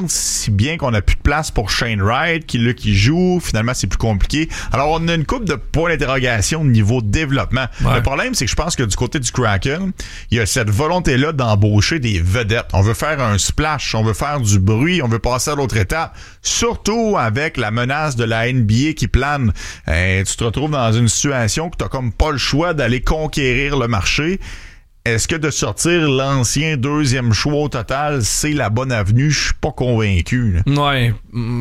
tente, si bien qu'on a plus de place pour Shane Wright, qui joue. Finalement, c'est plus compliqué. Alors, on a une couple de points d'interrogation au niveau développement. Ouais. Le problème, c'est que je pense que du côté du Kraken, il y a cette volonté-là d'embaucher des vedettes. On veut faire un splash, on veut faire du bruit, on veut passer à l'autre étape. Surtout avec la menace de la NBA qui plane. Tu te retrouves dans une situation que tu n'as comme pas le choix d'aller conquérir le marché. Est-ce que de sortir l'ancien deuxième choix au total, c'est la bonne avenue? Je suis pas convaincu. Ouais.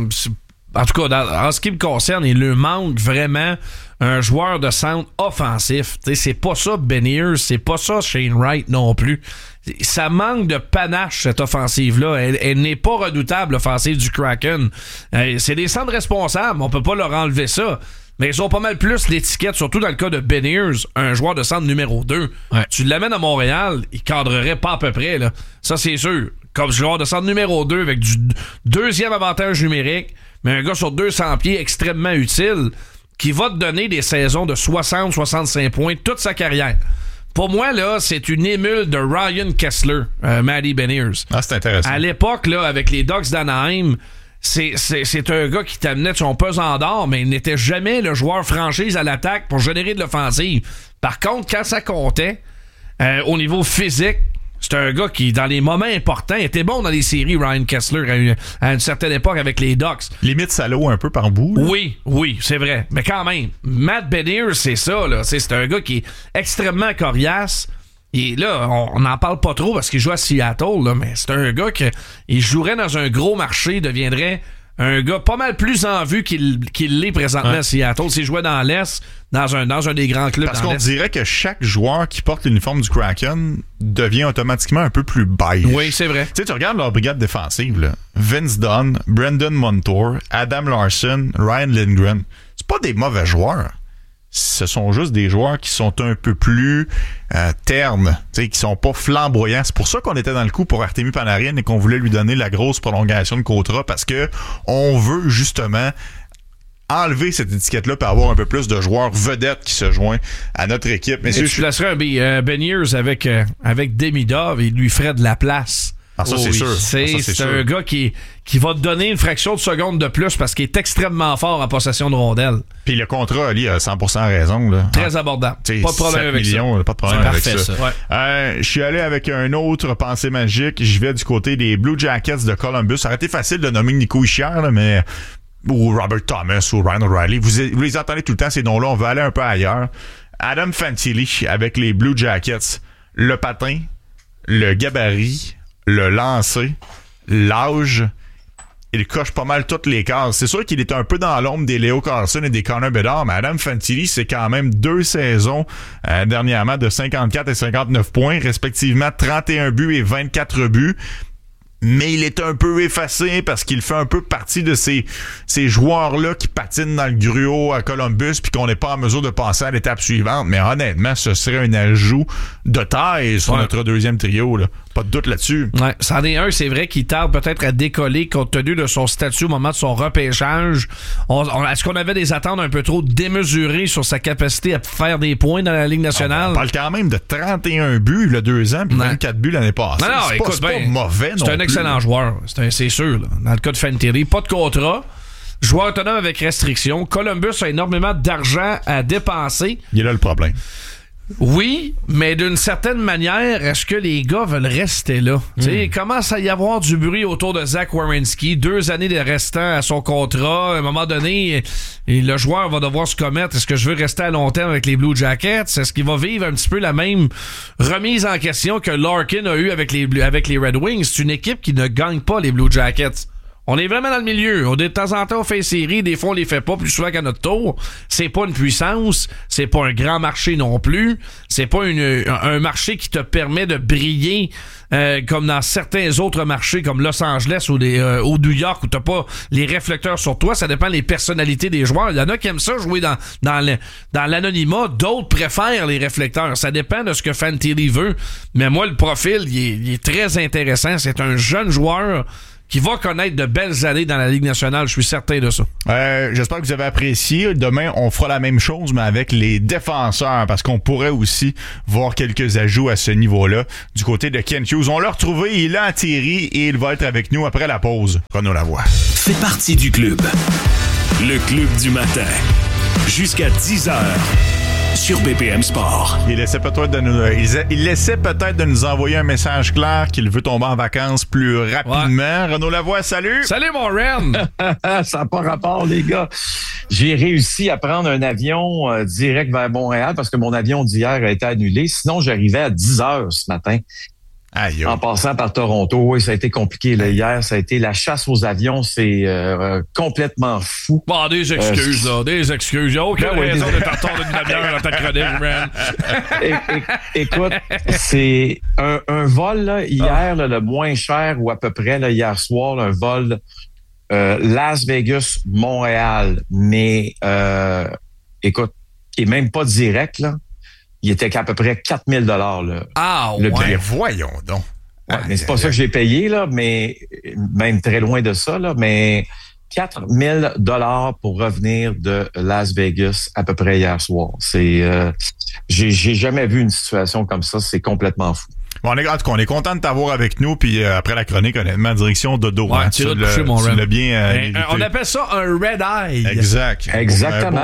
En tout cas, en ce qui me concerne, il lui manque vraiment un joueur de centre offensif. T'sais, c'est pas ça Beniers, c'est pas ça Shane Wright non plus. Ça manque de panache, cette offensive-là. Elle n'est pas redoutable, l'offensive du Kraken. C'est des centres responsables, on peut pas leur enlever ça. Mais ils ont pas mal plus l'étiquette, surtout dans le cas de Beniers, un joueur de centre numéro 2. Ouais. Tu l'amènes à Montréal, il cadrerait pas à peu près, là. Ça, c'est sûr. Comme joueur de centre numéro 2 avec du deuxième avantage numérique, mais un gars sur 200 pieds extrêmement utile qui va te donner des saisons de 60-65 points toute sa carrière. Pour moi, là, c'est une émule de Ryan Kessler, Matty Beniers. Ah, c'est intéressant. À l'époque, là, avec les Ducks d'Anaheim, c'est un gars qui t'amenait de son pesant d'or, mais il n'était jamais le joueur franchise à l'attaque pour générer de l'offensive. Par contre, quand ça comptait, au niveau physique, c'est un gars qui, dans les moments importants, était bon dans les séries, Ryan Kessler, à une certaine époque avec les Ducks. Limite salaud un peu par bout. Là. Oui, c'est vrai. Mais quand même, Matt Beniers, c'est ça, là. C'est un gars qui est extrêmement coriace. Et là, on n'en parle pas trop parce qu'il joue à Seattle, là, mais c'est un gars il jouerait dans un gros marché, deviendrait un gars pas mal plus en vue qu'il l'est présentement à Seattle. S'il jouait dans l'Est, dans un des grands clubs. Parce qu'on dirait que chaque joueur qui porte l'uniforme du Kraken devient automatiquement un peu plus beige. Oui, c'est vrai. Tu sais, tu regardes leur brigade défensive, là. Vince Dunn, Brendan Montour, Adam Larson, Ryan Lindgren. C'est pas des mauvais joueurs. Ce sont juste des joueurs qui sont un peu plus ternes, qui sont pas flamboyants. C'est pour ça qu'on était dans le coup pour Artemi Panarin et qu'on voulait lui donner la grosse prolongation de contrat parce que on veut justement enlever cette étiquette-là pour avoir un peu plus de joueurs vedettes qui se joignent à notre équipe. Mais tu placerais un Beniers avec Demidov et il lui ferait de la place. Ah, ça, c'est sûr. C'est un gars qui va te donner une fraction de seconde de plus parce qu'il est extrêmement fort en possession de rondelles. Puis le contrat, Ali a 100% raison. Là. Très abordable. Pas de problème avec ça. Pas de problème avec parfait, ça. Ouais. Je suis allé avec un autre pensée magique. Je vais du côté des Blue Jackets de Columbus. Ça aurait été facile de nommer Nico Hischier, là, mais ou Robert Thomas ou Ryan O'Reilly. Vous les entendez tout le temps, ces noms-là. On va aller un peu ailleurs. Adam Fantilli avec les Blue Jackets. Le patin, le gabarit, le lancer, l'âge, il coche pas mal toutes les cases. C'est sûr qu'il est un peu dans l'ombre des Leo Carlson et des Connor Bedard, mais Adam Fantilli, c'est quand même 2 saisons dernièrement de 54 et 59 points, respectivement 31 buts et 24 buts. Mais il est un peu effacé parce qu'il fait un peu partie de ces joueurs-là qui patinent dans le gruau à Columbus puis qu'on n'est pas en mesure de passer à l'étape suivante. Mais honnêtement, ce serait un ajout de taille sur notre deuxième trio, là. Pas de doute là-dessus. Ouais, c'en est un, c'est vrai qu'il tarde peut-être à décoller compte tenu de son statut au moment de son repêchage. Est-ce qu'on avait des attentes un peu trop démesurées sur sa capacité à faire des points dans la Ligue nationale? On parle quand même de 31 buts le 2 ans puis 24 buts l'année passée. Non, c'est pas mauvais non plus. C'est un excellent joueur, c'est sûr. Là. Dans le cas de Fantilli, pas de contrat. Joueur autonome avec restriction. Columbus a énormément d'argent à dépenser. Il est là le problème. Oui, mais d'une certaine manière, est-ce que les gars veulent rester là? Il commence à y avoir du bruit autour de Zach Werenski. 2 années de restant à son contrat. À un moment donné, le joueur va devoir se commettre. Est-ce que je veux rester à long terme avec les Blue Jackets? Est-ce qu'il va vivre un petit peu la même remise en question que Larkin a eu avec les Red Wings? C'est une équipe qui ne gagne pas les Blue Jackets. On est vraiment dans le milieu. De temps en temps, on fait une série. Des fois, on les fait pas plus souvent qu'à notre tour. C'est pas une puissance. C'est pas un grand marché non plus. C'est pas un marché qui te permet de briller comme dans certains autres marchés comme Los Angeles ou New York où t'as pas les réflecteurs sur toi. Ça dépend des personnalités des joueurs. Il y en a qui aiment ça jouer dans l'anonymat. D'autres préfèrent les réflecteurs. Ça dépend de ce que Fantilli veut. Mais moi, le profil, il est très intéressant. C'est un jeune joueur qui va connaître de belles années dans la Ligue nationale. Je suis certain de ça. J'espère que vous avez apprécié. Demain, on fera la même chose, mais avec les défenseurs, parce qu'on pourrait aussi voir quelques ajouts à ce niveau-là. Du côté de Kent Hughes, on l'a retrouvé, il a atterri et il va être avec nous après la pause. Renaud Lavoie. Fais partie du club. Le club du matin. Jusqu'à 10h. Sur BPM Sport. Il essaie peut-être de nous envoyer un message clair qu'il veut tomber en vacances plus rapidement. Ouais. Renaud Lavoie, salut! Salut, mon Ren! Ça n'a pas rapport, les gars. J'ai réussi à prendre un avion direct vers Montréal parce que mon avion d'hier a été annulé. Sinon, j'arrivais à 10h ce matin. Aïe. En passant par Toronto. Oui, ça a été compliqué là, hier. Ça a été la chasse aux avions. C'est complètement fou. Bon, des excuses, là. Des excuses. Il n'y a aucune raison de t'attendre d'une demi-heure dans ta chronique, man. Écoute, c'est un vol, là, hier, là, le moins cher ou à peu près, là, hier soir, là, un vol Las Vegas-Montréal. Mais, écoute, qui est même pas direct, là. Il était qu'à peu près 4 000 $. Là, le billet. Voyons donc. Ouais, mais c'est pas ça que j'ai payé, là, mais même très loin de ça, là, mais 4 000 $ pour revenir de Las Vegas à peu près hier soir. C'est, j'ai jamais vu une situation comme ça. C'est complètement fou. Bon, on est content de t'avoir avec nous, puis après la chronique, honnêtement, direction dodo. Ouais, hein, tu l'as bien on appelle ça un red eye. Exactement,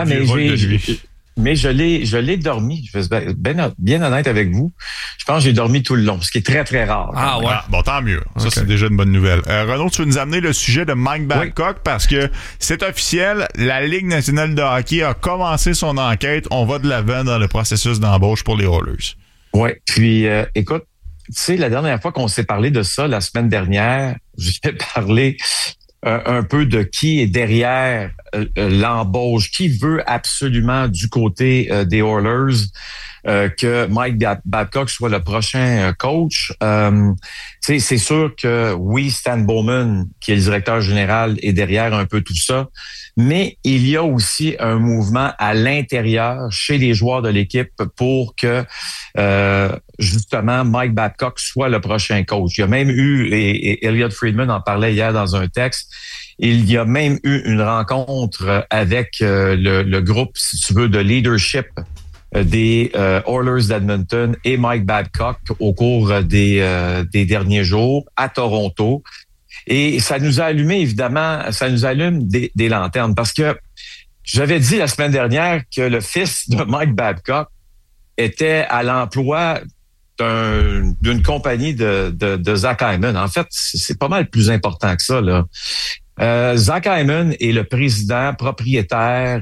mais je l'ai dormi. Je vais être bien honnête avec vous. Je pense que j'ai dormi tout le long, ce qui est très, très rare. Ah ouais. Bon, tant mieux. Ça, c'est déjà une bonne nouvelle. Renaud, tu veux nous amener le sujet de Mike Babcock parce que c'est officiel. La Ligue nationale de hockey a commencé son enquête. On va de l'avant dans le processus d'embauche pour les Oilers. Oui. Puis, écoute, tu sais, la dernière fois qu'on s'est parlé de ça, la semaine dernière, j'ai parlé un peu de qui est derrière l'embauche, qui veut absolument du côté des Oilers que Mike Babcock soit le prochain coach. C'est sûr que oui, Stan Bowman, qui est le directeur général, est derrière un peu tout ça, mais il y a aussi un mouvement à l'intérieur chez les joueurs de l'équipe pour que justement Mike Babcock soit le prochain coach. Il y a même eu, et Elliot Friedman en parlait hier dans un texte, il y a même eu une rencontre avec le groupe, si tu veux, de leadership des Oilers d'Edmonton et Mike Babcock au cours des derniers jours à Toronto. Et ça nous a allumé, évidemment, ça nous allume des lanternes parce que j'avais dit la semaine dernière que le fils de Mike Babcock était à l'emploi d'une compagnie de Zach Hyman. En fait, c'est pas mal plus important que ça, là. Zach Hyman est le président propriétaire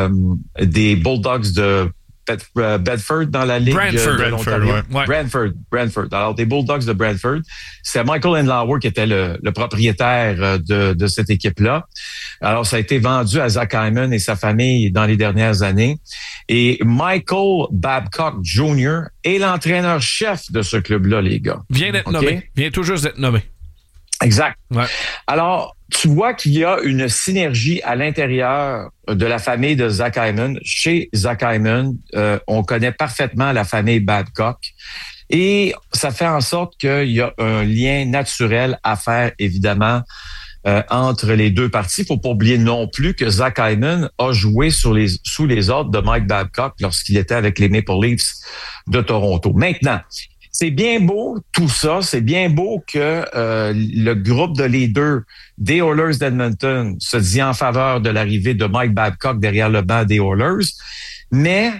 des Bulldogs de Bedford dans la Ligue de l'Ontario. Brantford. Alors, des Bulldogs de Brantford. C'est Michael Andlauer qui était le propriétaire de cette équipe-là. Alors, ça a été vendu à Zach Hyman et sa famille dans les dernières années. Et Michael Babcock Jr. est l'entraîneur-chef de ce club-là, les gars. Vient d'être nommé. Vient tout juste d'être nommé. Exact. Ouais. Alors, tu vois qu'il y a une synergie à l'intérieur de la famille de Zach Hyman. Chez Zach Hyman, on connaît parfaitement la famille Babcock. Et ça fait en sorte qu'il y a un lien naturel à faire, évidemment, entre les deux parties. Il ne faut pas oublier non plus que Zach Hyman a joué sous les ordres de Mike Babcock lorsqu'il était avec les Maple Leafs de Toronto. Maintenant, c'est bien beau tout ça, c'est bien beau que le groupe de leaders des Oilers d'Edmonton se dit en faveur de l'arrivée de Mike Babcock derrière le banc des Oilers, mais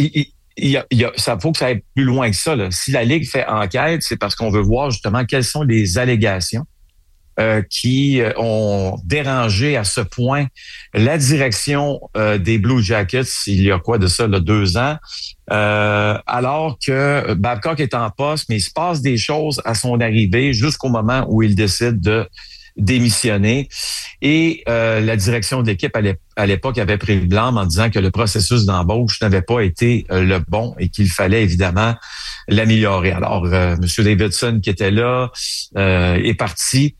ça faut que ça aille plus loin que ça, là. Si la Ligue fait enquête, c'est parce qu'on veut voir justement quelles sont les allégations qui ont dérangé à ce point la direction des Blue Jackets il y a quoi de ça, là, 2 ans, alors que Babcock est en poste, mais il se passe des choses à son arrivée jusqu'au moment où il décide de démissionner. Et la direction de l'équipe à l'époque avait pris le blâme en disant que le processus d'embauche n'avait pas été le bon et qu'il fallait évidemment l'améliorer. Alors, M. Davidson qui était là est parti.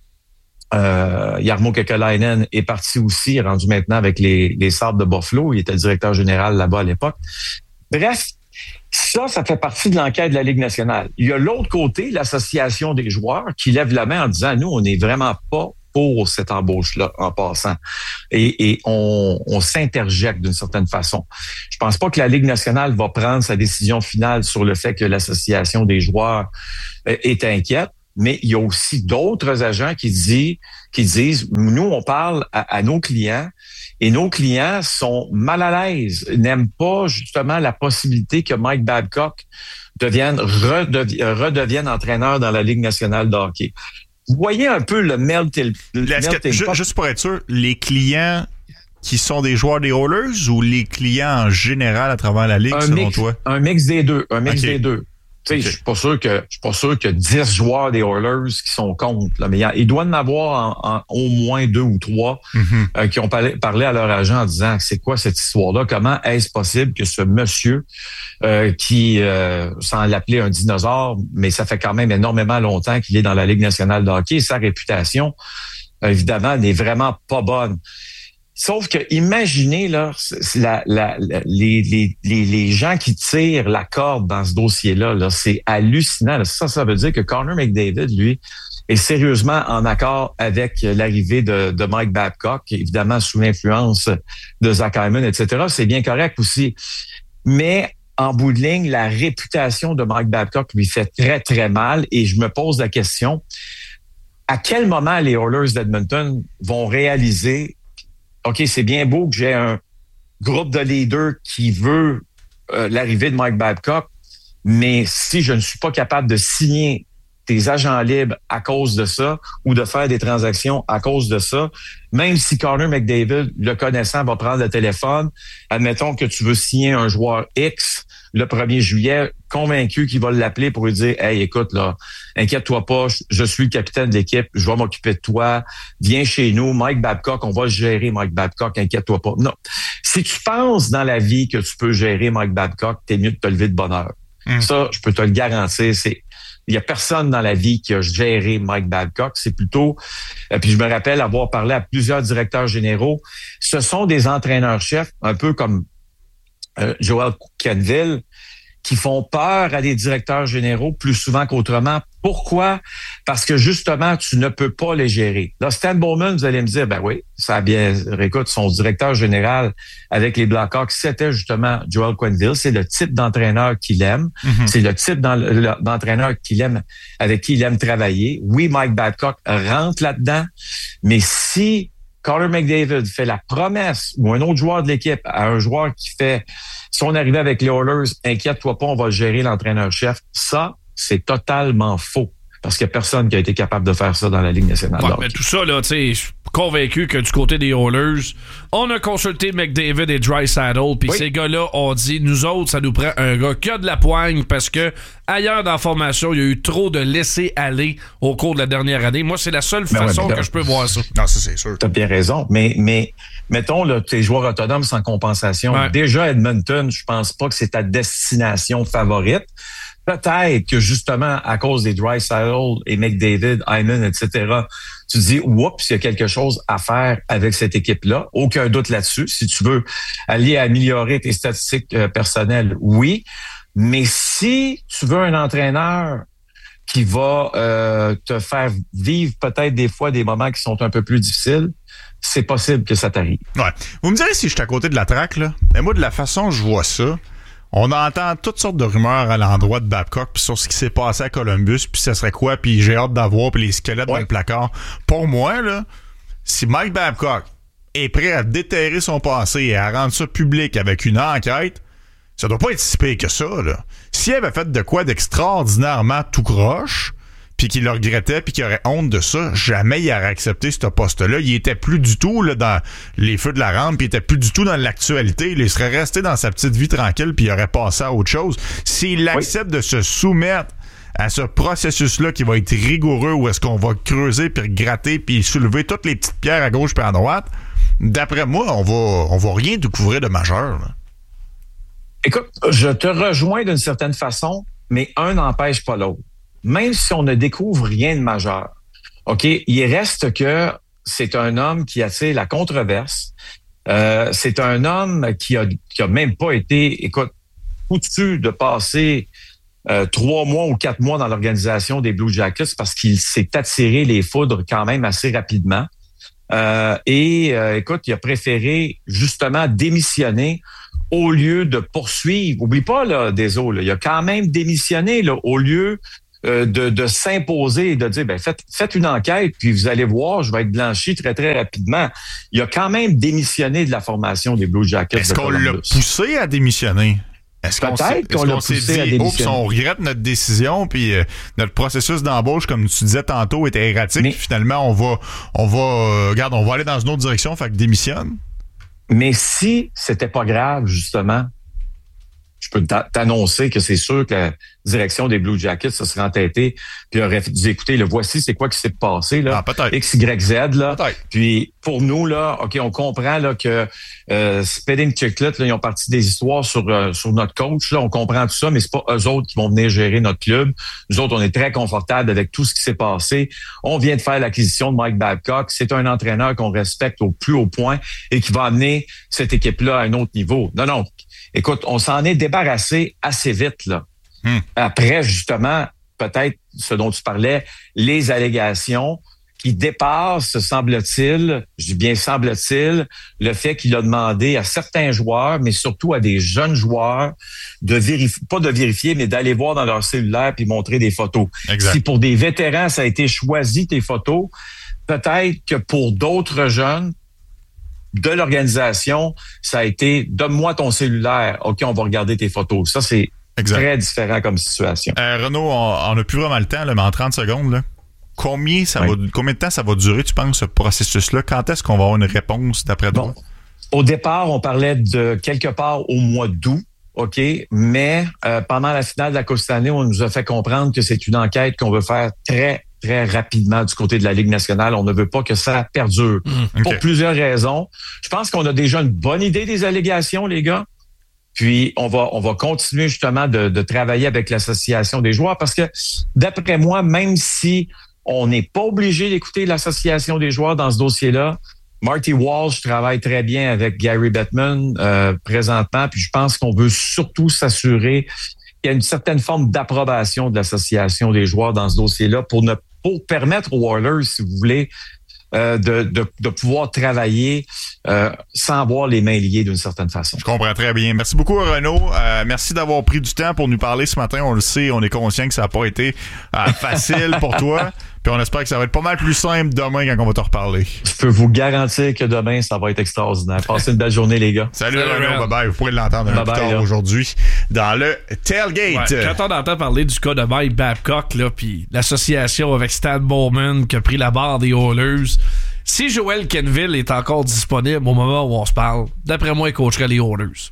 Jarmo Kekalainen est parti aussi, rendu maintenant avec les Sabres de Buffalo. Il était directeur général là-bas à l'époque. Bref, ça fait partie de l'enquête de la Ligue nationale. Il y a l'autre côté, l'association des joueurs, qui lève la main en disant, nous, on n'est vraiment pas pour cette embauche-là en passant. Et on s'interjecte d'une certaine façon. Je pense pas que la Ligue nationale va prendre sa décision finale sur le fait que l'association des joueurs est inquiète, mais il y a aussi d'autres agents qui disent, nous, on parle à nos clients et nos clients sont mal à l'aise, n'aiment pas justement la possibilité que Mike Babcock redevienne entraîneur dans la Ligue nationale de hockey. Vous voyez un peu le melting pot. Juste pour être sûr, les clients qui sont des joueurs des Oilers ou les clients en général à travers la Ligue, selon toi? Un mix des deux. Des deux. Okay. Je suis pas sûr que 10 joueurs des Oilers qui sont contre. Là, mais il doit en avoir au moins 2 ou 3 qui ont parlé à leur agent en disant c'est quoi cette histoire-là? Comment est-ce possible que ce monsieur qui, sans l'appeler un dinosaure, mais ça fait quand même énormément longtemps qu'il est dans la Ligue nationale de hockey, sa réputation, évidemment, n'est vraiment pas bonne. Sauf que, imaginez, là, les gens qui tirent la corde dans ce dossier-là, là, c'est hallucinant. Ça veut dire que Connor McDavid, lui, est sérieusement en accord avec l'arrivée de Mike Babcock, évidemment sous l'influence de Zach Hyman, etc. C'est bien correct aussi. Mais, en bout de ligne, la réputation de Mike Babcock lui fait très, très mal. Et je me pose la question, à quel moment les Oilers d'Edmonton vont réaliser OK, c'est bien beau que j'ai un groupe de leaders qui veut l'arrivée de Mike Babcock, mais si je ne suis pas capable de signer des agents libres à cause de ça ou de faire des transactions à cause de ça, même si Connor McDavid, le connaissant, va prendre le téléphone, admettons que tu veux signer un joueur X le 1er juillet, convaincu qu'il va l'appeler pour lui dire « Hey, écoute, là, inquiète-toi pas, je suis le capitaine de l'équipe, je vais m'occuper de toi, viens chez nous, Mike Babcock, on va gérer Mike Babcock, inquiète-toi pas. » Non. Si tu penses dans la vie que tu peux gérer Mike Babcock, t'es mieux de te lever de bonne heure. Ça, je peux te le garantir, il y a personne dans la vie qui a géré Mike Babcock. C'est plutôt, puis je me rappelle avoir parlé à plusieurs directeurs généraux. Ce sont des entraîneurs-chefs, un peu comme Joel Quenneville, qui font peur à des directeurs généraux plus souvent qu'autrement. Pourquoi? Parce que justement, tu ne peux pas les gérer. Là, Stan Bowman, vous allez me dire, ben oui, ça a bien, écoute, son directeur général avec les Blackhawks, c'était justement Joel Quenneville. C'est le type d'entraîneur qu'il aime. C'est le type d'entraîneur qu'il aime, avec qui il aime travailler. Oui, Mike Babcock rentre là-dedans, mais si Connor McDavid fait la promesse ou un autre joueur de l'équipe à un joueur qui fait son arrivée avec les Oilers, inquiète-toi pas, on va gérer l'entraîneur-chef. Ça, c'est totalement faux. Parce qu'il n'y a personne qui a été capable de faire ça dans la Ligue nationale. Ouais, mais tout ça, là, tu sais, je suis convaincu que du côté des Oilers, on a consulté McDavid et Draisaitl, puis ces gars-là ont dit, nous autres, ça nous prend un gars qui a de la poigne, parce que ailleurs dans la formation, il y a eu trop de laisser-aller au cours de la dernière année. Moi, c'est la seule façon que je peux voir ça. Non, ça, c'est sûr. Tu as bien raison, mais mettons, là, tes joueurs autonomes sans compensation. Ouais. Déjà, Edmonton, je pense pas que c'est ta destination favorite. Peut-être que justement, à cause des Draisaitl et McDavid, Hyman, etc., tu dis, oups, il y a quelque chose à faire avec cette équipe-là. Aucun doute là-dessus. Si tu veux aller améliorer tes statistiques personnelles, oui. Mais si tu veux un entraîneur qui va te faire vivre peut-être des fois des moments qui sont un peu plus difficiles, c'est possible que ça t'arrive. Ouais. Vous me direz si je suis à côté de la traque, là. Mais moi, de la façon dont je vois ça, on entend toutes sortes de rumeurs à l'endroit de Babcock puis sur ce qui s'est passé à Columbus, puis ça serait quoi, puis j'ai hâte d'avoir puis les squelettes dans le placard. Pour moi, là, si Mike Babcock est prêt à déterrer son passé et à rendre ça public avec une enquête, ça doit pas être si pire que ça, là. S'il avait fait de quoi d'extraordinairement tout croche, puis qu'il le regrettait, puis qu'il aurait honte de ça, jamais il aurait accepté ce poste-là. Il était plus du tout là dans les feux de la rampe, puis il était plus du tout dans l'actualité. Il serait resté dans sa petite vie tranquille, puis il aurait passé à autre chose. S'il accepte de se soumettre à ce processus-là qui va être rigoureux, où est-ce qu'on va creuser, puis gratter, puis soulever toutes les petites pierres à gauche puis à droite, d'après moi, on va rien découvrir de majeur, là. Écoute, je te rejoins d'une certaine façon, mais un n'empêche pas l'autre. Même si on ne découvre rien de majeur, OK, il reste que c'est un homme qui attire la controverse. C'est un homme qui a même pas été, écoute, foutu de passer 3 mois ou 4 mois dans l'organisation des Blue Jackets parce qu'il s'est attiré les foudres quand même assez rapidement. Écoute, il a préféré justement démissionner au lieu de poursuivre. Oublie pas, là, désolé, il a quand même démissionné là, au lieu de s'imposer et de dire, faites une enquête, puis vous allez voir, je vais être blanchi très, très rapidement. Il a quand même démissionné de la formation des Blue Jackets. Est-ce qu'on l'a poussé à démissionner? Est-ce qu'on s'est dit, on regrette notre décision, puis notre processus d'embauche, comme tu disais tantôt, était erratique, puis finalement, on va aller dans une autre direction, fait que démissionne? Mais si c'était pas grave, justement, je peux t'annoncer que c'est sûr que la direction des Blue Jackets se serait entêtée puis aurait dit, écoutez, le voici, c'est quoi qui s'est passé, là? Peut-être. X, Y, Z, là. Peut-être. Puis, pour nous, là, OK, on comprend, là, que Spedding Chiclet, là, ils ont parti des histoires sur notre coach, là. On comprend tout ça, mais c'est pas eux autres qui vont venir gérer notre club. Nous autres, on est très confortables avec tout ce qui s'est passé. On vient de faire l'acquisition de Mike Babcock. C'est un entraîneur qu'on respecte au plus haut point et qui va amener cette équipe-là à un autre niveau. Non. Écoute, on s'en est débarrassé assez vite, là. Après, justement, peut-être ce dont tu parlais, les allégations qui dépassent, semble-t-il, je dis bien semble-t-il, le fait qu'il a demandé à certains joueurs, mais surtout à des jeunes joueurs, pas de vérifier, mais d'aller voir dans leur cellulaire puis montrer des photos. Exact. Si pour des vétérans, ça a été choisi, tes photos, peut-être que pour d'autres jeunes, de l'organisation, ça a été « donne-moi ton cellulaire, OK, on va regarder tes photos ». Ça, c'est très différent comme situation. Renaud, on n'a plus vraiment le temps, là, mais en 30 secondes, là, combien de temps ça va durer, tu penses, ce processus-là? Quand est-ce qu'on va avoir une réponse d'après toi? Au départ, on parlait de quelque part au mois d'août, OK, mais pendant la finale de la Coupe Stanley, on nous a fait comprendre que c'est une enquête qu'on veut faire très rapidement du côté de la Ligue nationale. On ne veut pas que ça perdure. Pour plusieurs raisons. Je pense qu'on a déjà une bonne idée des allégations, les gars. Puis, on va continuer justement de travailler avec l'association des joueurs parce que, d'après moi, même si on n'est pas obligé d'écouter l'association des joueurs dans ce dossier-là, Marty Walsh travaille très bien avec Gary Bettman présentement. Puis, je pense qu'on veut surtout s'assurer qu'il y a une certaine forme d'approbation de l'association des joueurs dans ce dossier-là pour permettre aux Oilers, si vous voulez, de pouvoir travailler sans avoir les mains liées d'une certaine façon. Je comprends très bien. Merci beaucoup, Renaud. Merci d'avoir pris du temps pour nous parler ce matin. On le sait, on est conscient que ça n'a pas été facile pour toi. Puis on espère que ça va être pas mal plus simple demain quand on va te reparler. Je peux vous garantir que demain, ça va être extraordinaire. Passez une belle journée, les gars. Salut Renaud, bye-bye. Vous pourrez l'entendre un peu plus tard aujourd'hui dans le Tailgate. Ouais, quand on entend parler du cas de Mike Babcock, là, puis l'association avec Stan Bowman qui a pris la barre des Oilers, si Joel Kenville est encore disponible au moment où on se parle, d'après moi, il coacherait les Oilers.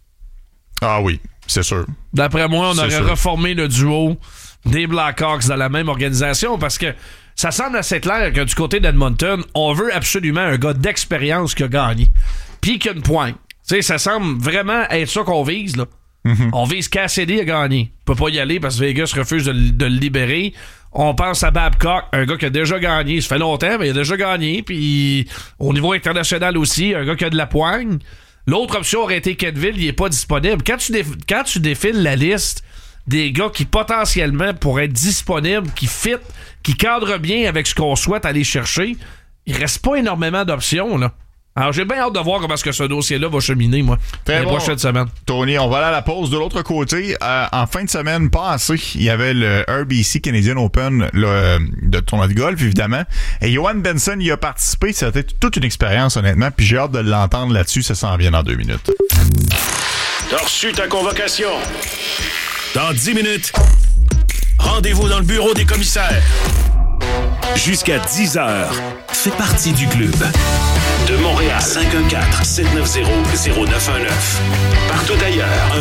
Ah oui, c'est sûr. D'après moi, on aurait reformé le duo des Blackhawks dans la même organisation parce que ça semble assez clair que du côté d'Edmonton, on veut absolument un gars d'expérience qui a gagné. Puis qui a une pointe. Tu sais, ça semble vraiment être ça qu'on vise, là. On vise Cassidy à gagner. On peut pas y aller parce que Vegas refuse de le libérer. On pense à Babcock, un gars qui a déjà gagné. Ça fait longtemps, mais il a déjà gagné. Puis au niveau international aussi, un gars qui a de la poigne. L'autre option aurait été Kenville, il est pas disponible. Quand tu défiles la liste des gars qui potentiellement pourraient être disponibles, qui fit, qui cadrent bien avec ce qu'on souhaite aller chercher, il reste pas énormément d'options, là. Alors, j'ai bien hâte de voir comment est-ce que ce dossier-là va cheminer, moi, les prochaines semaines. Tony, on va aller à la pause. De l'autre côté, en fin de semaine passée, il y avait le RBC Canadian Open de tournoi de golf, évidemment. Et Johan Benson y a participé. C'était toute une expérience, honnêtement. Puis j'ai hâte de l'entendre là-dessus. Ça s'en vient dans 2 minutes. T'as reçu ta convocation. Dans 10 minutes, rendez-vous dans le bureau des commissaires. Jusqu'à 10h, fais partie du club. De Montréal, 514-790-0919. Partout ailleurs,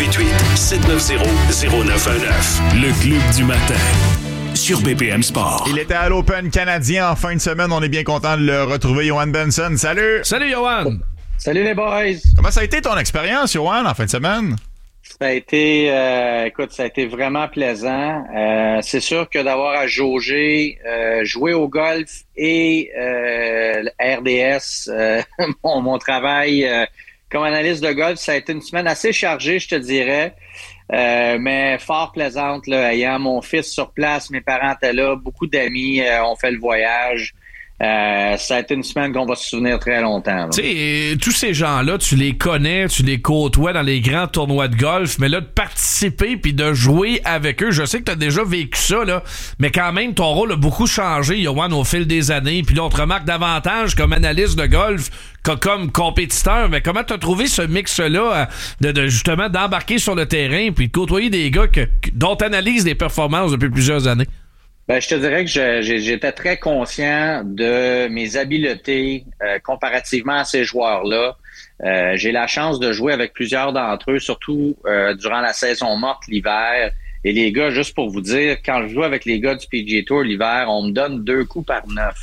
1-888-790-0919. Le club du matin. Sur BPM Sport. Il était à l'Open canadien en fin de semaine. On est bien content de le retrouver, Johan Benson. Salut! Salut, Johan! Salut les boys! Comment ça a été ton expérience, Johan, en fin de semaine? Ça a été, ça a été vraiment plaisant. C'est sûr que d'avoir à jauger, jouer au golf et RDS, mon travail comme analyste de golf, ça a été une semaine assez chargée, je te dirais. Mais fort plaisante, là, ayant mon fils sur place, mes parents étaient là, beaucoup d'amis ont fait le voyage. Ça a été une semaine qu'on va se souvenir très longtemps. Tu sais, tous ces gens-là, tu les connais, tu les côtoies dans les grands tournois de golf, mais là, de participer puis de jouer avec eux, je sais que tu as déjà vécu ça, là, mais quand même, ton rôle a beaucoup changé, Yoann, au fil des années, puis là, on te remarque davantage comme analyste de golf que comme compétiteur. Mais comment tu as trouvé ce mix-là de justement d'embarquer sur le terrain puis de côtoyer des gars dont tu analyses les performances depuis plusieurs années? Ben, je te dirais que j'étais très conscient de mes habiletés comparativement à ces joueurs-là. J'ai la chance de jouer avec plusieurs d'entre eux, surtout durant la saison morte l'hiver. Et les gars, juste pour vous dire, quand je joue avec les gars du PGA Tour l'hiver, on me donne 2 coups par 9.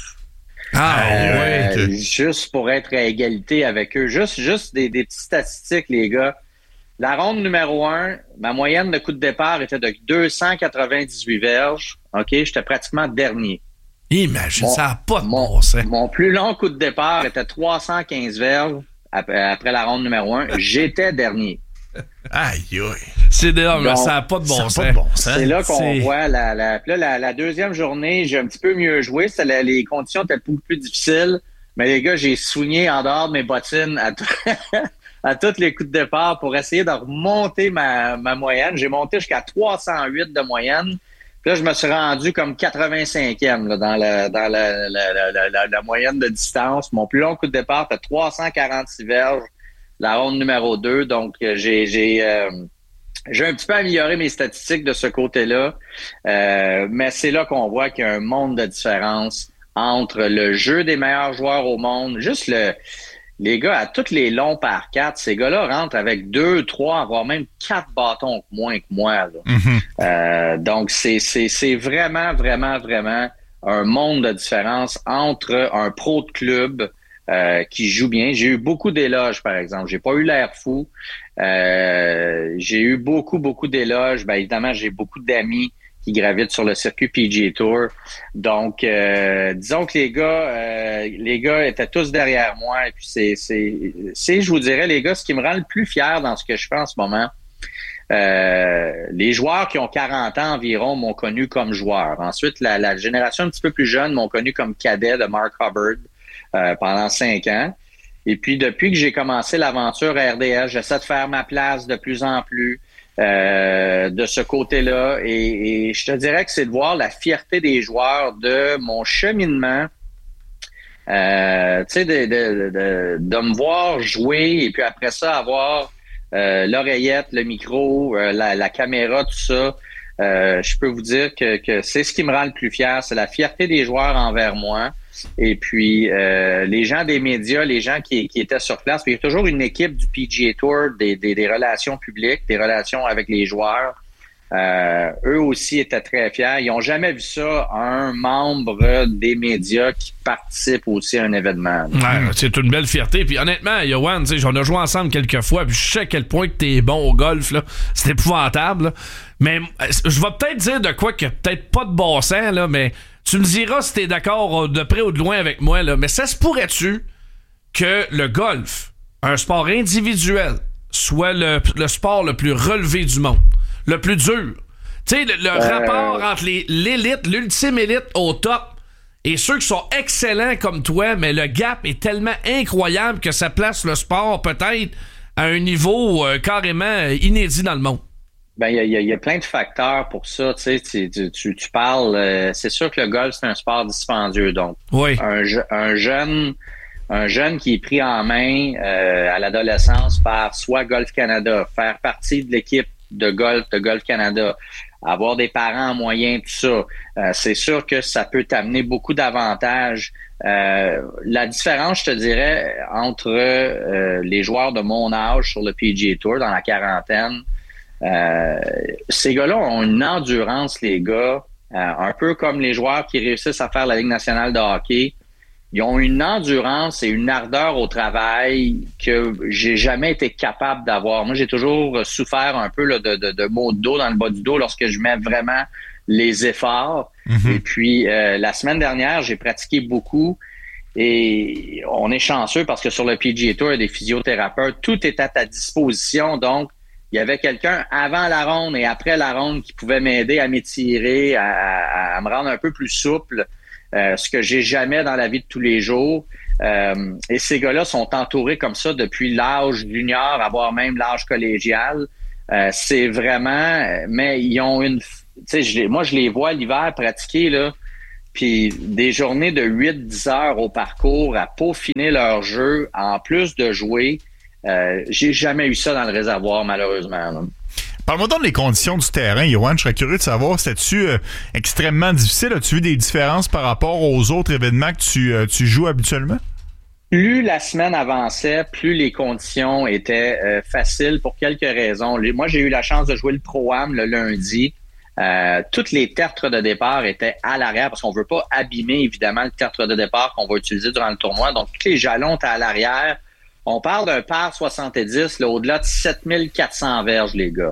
Ouais. Juste pour être à égalité avec eux. Juste des petites statistiques, les gars. La ronde numéro 1, ma moyenne de coup de départ était de 298 verges. OK, j'étais pratiquement dernier. Imagine, ça n'a pas de bon sens. Mon plus long coup de départ était 315 verges après la ronde numéro 1. J'étais dernier. Aïe, aïe. C'est énorme, donc, ça n'a pas de bon sens. C'est là qu'on voit la deuxième journée, j'ai un petit peu mieux joué. Les conditions étaient beaucoup plus difficiles. Mais les gars, j'ai soigné en dehors de mes bottines à tous les coups de départ pour essayer de remonter ma moyenne. J'ai monté jusqu'à 308 de moyenne. Puis là, je me suis rendu comme 85e là, dans la moyenne de distance. Mon plus long coup de départ était 346 verges, la ronde numéro 2. Donc, j'ai un petit peu amélioré mes statistiques de ce côté-là. Mais c'est là qu'on voit qu'il y a un monde de différence entre le jeu des meilleurs joueurs au monde, juste les gars, à tous les longs par 4, ces gars-là rentrent avec 2, 3, voire même 4 bâtons moins que moi. Là. Mm-hmm. Donc, c'est vraiment, vraiment, vraiment un monde de différence entre un pro de club qui joue bien. J'ai eu beaucoup d'éloges, par exemple. J'ai pas eu l'air fou. J'ai eu beaucoup d'éloges. Ben, évidemment, j'ai beaucoup d'amis qui gravitent sur le circuit PGA Tour. Donc, disons que les gars étaient tous derrière moi. Et puis c'est, je vous dirais, les gars, ce qui me rend le plus fier dans ce que je fais en ce moment, les joueurs qui ont 40 ans environ m'ont connu comme joueur. Ensuite, la génération un petit peu plus jeune m'ont connu comme cadet de Mark Hubbard pendant 5 ans. Et puis, depuis que j'ai commencé l'aventure à RDS, j'essaie de faire ma place de plus en plus. De ce côté-là. Et je te dirais que c'est de voir la fierté des joueurs de mon cheminement. Tu sais, de me voir jouer et puis après ça, avoir l'oreillette, le micro, la caméra, tout ça. Je peux vous dire que c'est ce qui me rend le plus fier. C'est la fierté des joueurs envers moi. Et puis, les gens des médias, les gens qui étaient sur place, puis il y a toujours une équipe du PGA Tour, des relations publiques, des relations avec les joueurs. Eux aussi étaient très fiers. Ils n'ont jamais vu ça, un membre des médias qui participe aussi à un événement. Ouais, c'est une belle fierté. Puis honnêtement, Yoann, on a joué ensemble quelques fois, puis je sais à quel point que t'es bon au golf, là. C'est épouvantable, là. Mais je vais peut-être dire de quoi qu'il n'y a peut-être pas de bon sens, là, mais tu me diras si t'es d'accord de près ou de loin avec moi, là. Mais ça se pourrait-tu que le golf, un sport individuel, soit le sport le plus relevé du monde, le plus dur? Tu sais, le rapport entre l'élite, l'ultime élite au top, et ceux qui sont excellents comme toi, mais le gap est tellement incroyable que ça place le sport peut-être à un niveau carrément inédit dans le monde. Ben, il y a plein de facteurs pour ça. Tu sais, tu parles. C'est sûr que le golf c'est un sport dispendieux. Donc, oui. un jeune qui est pris en main à l'adolescence par soit Golf Canada, faire partie de l'équipe de Golf Canada, avoir des parents moyens, tout ça. C'est sûr que ça peut t'amener beaucoup d'avantages. La différence, je te dirais, entre les joueurs de mon âge sur le PGA Tour dans la quarantaine. Ces gars-là ont une endurance, les gars, un peu comme les joueurs qui réussissent à faire la Ligue nationale de hockey. Ils ont une endurance et une ardeur au travail que j'ai jamais été capable d'avoir. Moi, j'ai toujours souffert un peu là, de maux de dos dans le bas du dos lorsque je mets vraiment les efforts. Mm-hmm. Et puis, la semaine dernière, j'ai pratiqué beaucoup et on est chanceux parce que sur le PGA Tour, il y a des physiothérapeutes. Tout est à ta disposition. Donc, il y avait quelqu'un avant la ronde et après la ronde qui pouvait m'aider à m'étirer, à me rendre un peu plus souple, ce que j'ai jamais dans la vie de tous les jours. Et ces gars-là sont entourés comme ça depuis l'âge junior, voire même l'âge collégial. C'est vraiment... Mais ils ont une... Tu sais, moi, je les vois l'hiver pratiquer, là, puis des journées de 8-10 heures au parcours à peaufiner leur jeu, en plus de jouer. J'ai jamais eu ça dans le réservoir, malheureusement. Là. Parle-moi donc des conditions du terrain, Yoann. Je serais curieux de savoir, c'était-tu extrêmement difficile? As-tu vu des différences par rapport aux autres événements que tu joues habituellement? Plus la semaine avançait, plus les conditions étaient faciles pour quelques raisons. Moi, j'ai eu la chance de jouer le Pro-Am le lundi. Toutes les tertres de départ étaient à l'arrière parce qu'on veut pas abîmer, évidemment, le tertre de départ qu'on va utiliser durant le tournoi. Donc, tous les jalons étaient à l'arrière. On parle d'un par 70, là, au-delà de 7400 verges, les gars.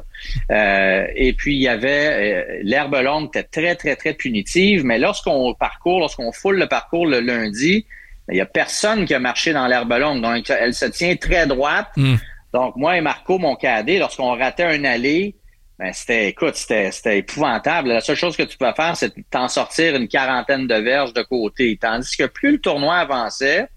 Et puis, il y avait... l'herbe longue était très, très, très punitive, mais lorsqu'on foule le parcours le lundi, il y a personne qui a marché dans l'herbe longue. Donc, elle se tient très droite. Donc, moi et Marco, mon cadet, lorsqu'on ratait un allée, ben, c'était épouvantable. La seule chose que tu pouvais faire, c'est t'en sortir une quarantaine de verges de côté. Tandis que plus le tournoi avançait,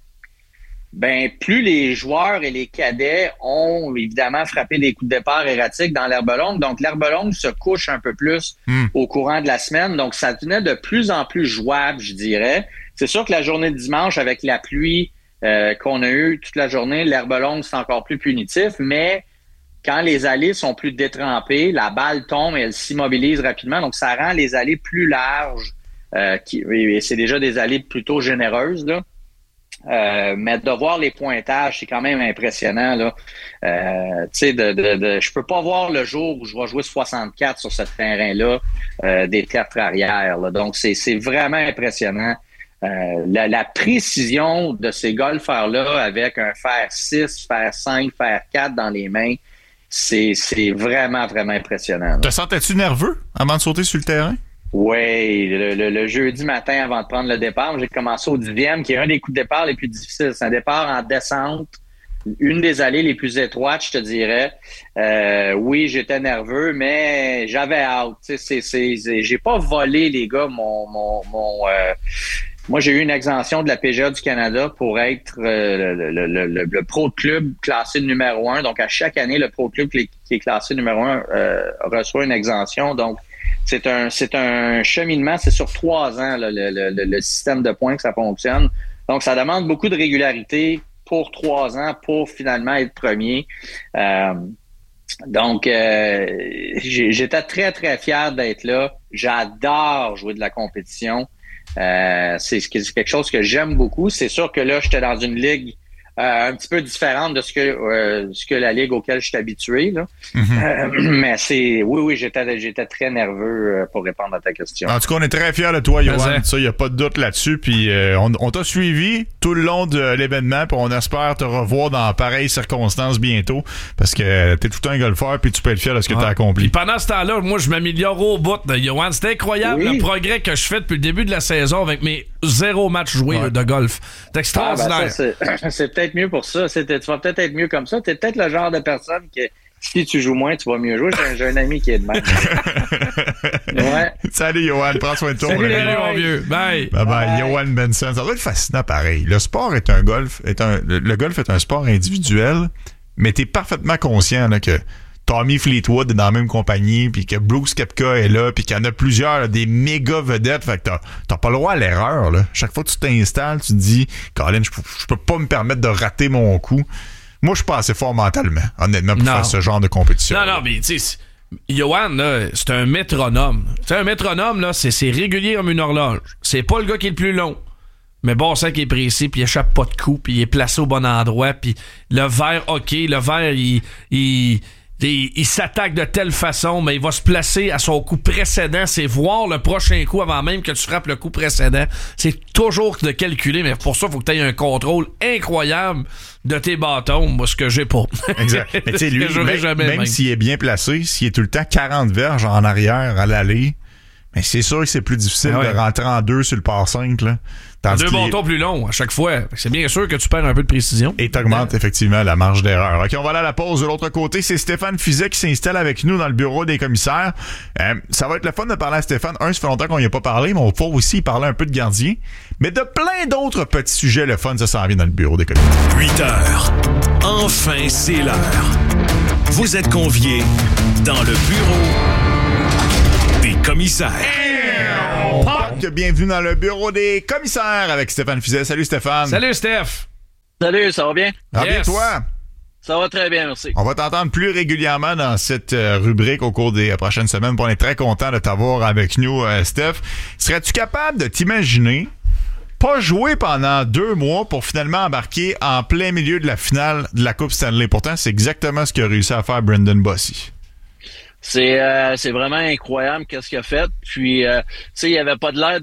ben, plus les joueurs et les cadets ont évidemment frappé des coups de départ erratiques dans l'herbe longue. Donc, l'herbe longue se couche un peu plus au courant de la semaine. Donc, ça devenait de plus en plus jouable, je dirais. C'est sûr que la journée de dimanche, avec la pluie qu'on a eue toute la journée, l'herbe longue, c'est encore plus punitif. Mais quand les allées sont plus détrempées, la balle tombe et elle s'immobilise rapidement. Donc, ça rend les allées plus larges. Et c'est déjà des allées plutôt généreuses, là. Mais de voir les pointages, c'est quand même impressionnant, là. Tu sais, je peux pas voir le jour où je vais jouer 64 sur ce terrain-là, des tertres arrière, là. Donc, c'est vraiment impressionnant. La précision de ces golfeurs-là avec un fer 6, fer 5, fer 4 dans les mains, c'est vraiment, vraiment impressionnant, là. Te sentais-tu nerveux avant de sauter sur le terrain? Oui, le jeudi matin avant de prendre le départ, j'ai commencé au 10e, qui est un des coups de départ les plus difficiles. C'est un départ en descente, une des allées les plus étroites, je te dirais. Oui, j'étais nerveux, mais j'avais hâte. J'ai pas volé, les gars, moi, j'ai eu une exemption de la PGA du Canada pour être le pro club classé numéro 1. Donc, à chaque année, le pro club qui est classé numéro 1 reçoit une exemption. Donc, c'est un cheminement, c'est sur 3 ans, là, le système de points que ça fonctionne. Donc, ça demande beaucoup de régularité pour 3 ans pour finalement être premier. Donc, j'étais très, très fier d'être là. J'adore jouer de la compétition. C'est quelque chose que j'aime beaucoup. C'est sûr que là, j'étais dans une ligue un petit peu différente de ce que la ligue auquel je suis habitué, là. Mais oui, j'étais très nerveux pour répondre à ta question. En tout cas, on est très fiers de toi, Yoann. Ça, il n'y a pas de doute là-dessus. Puis on t'a suivi tout le long de l'événement, puis on espère te revoir dans pareilles circonstances bientôt, parce que t'es tout un golfeur, puis tu peux être fier de ce que t'as accompli. Puis pendant ce temps-là, moi, je m'améliore au bout de Yoann. C'est incroyable le progrès que je fais depuis le début de la saison avec mes 0 matchs joués de golf. C'est extraordinaire. C'est peut-être mieux pour ça. Tu vas peut-être être mieux comme ça. T'es peut-être le genre de personne que si tu joues moins, tu vas mieux jouer. J'ai un ami qui est de même. Ouais. Salut, Yoann. Prends soin de toi. Salut, mon vieux. Bye. Bye. Yoann Benson. Ça doit être fascinant pareil. Le sport est le golf est un sport individuel, mais t'es parfaitement conscient là, que Tommy Fleetwood est dans la même compagnie, puis que Brooks Koepka est là, puis qu'il y en a plusieurs, là, des méga vedettes. Fait que t'as pas le droit à l'erreur, là. Chaque fois que tu t'installes, tu te dis, Colin, je peux pas me permettre de rater mon coup. Moi, je suis pas assez fort mentalement, honnêtement, pour faire ce genre de compétition. Non, mais tu sais, Yoann, là, c'est un métronome. Tu sais, un métronome, là, c'est régulier comme une horloge. C'est pas le gars qui est le plus long. Mais bon, c'est qu'il est précis, puis il échappe pas de coup, puis il est placé au bon endroit, puis le verre, il s'attaque de telle façon, mais il va se placer à son coup précédent. C'est voir le prochain coup avant même que tu frappes le coup précédent. C'est toujours de calculer, mais pour ça, il faut que tu aies un contrôle incroyable de tes bâtons. Moi, ce que j'ai pas. Exact. Mais tu sais, lui, même s'il est bien placé, s'il est tout le temps 40 verges en arrière à l'aller, Mais c'est sûr que c'est plus difficile de rentrer en 2 sur le par 5, là. Deux bons tours plus longs à chaque fois. C'est bien sûr que tu perds un peu de précision. Et t'augmentes effectivement la marge d'erreur. OK, on va aller à la pause. De l'autre côté, c'est Stéphane Fiset qui s'installe avec nous dans le bureau des commissaires. Ça va être le fun de parler à Stéphane. Ça fait longtemps qu'on n'y a pas parlé, mais on va pouvoir aussi parler un peu de gardien. Mais de plein d'autres petits sujets, le fun, ça s'en vient dans le bureau des commissaires. 8 heures. Enfin, c'est l'heure. Vous êtes conviés dans le bureau des commissaires. Bienvenue dans le bureau des commissaires avec Stéphane Fiset. Salut Stéphane. Salut Steph. Salut, ça va bien? Bien toi? Ça va très bien, merci. On va t'entendre plus régulièrement dans cette rubrique au cours des prochaines semaines. On est très content de t'avoir avec nous, Steph. Serais-tu capable de t'imaginer pas jouer pendant 2 mois pour finalement embarquer en plein milieu de la finale de la Coupe Stanley? Pourtant, c'est exactement ce qu'a réussi à faire Brendan Bossy. C'est vraiment incroyable qu'est-ce qu'il a fait. Puis, tu sais, il avait pas de l'air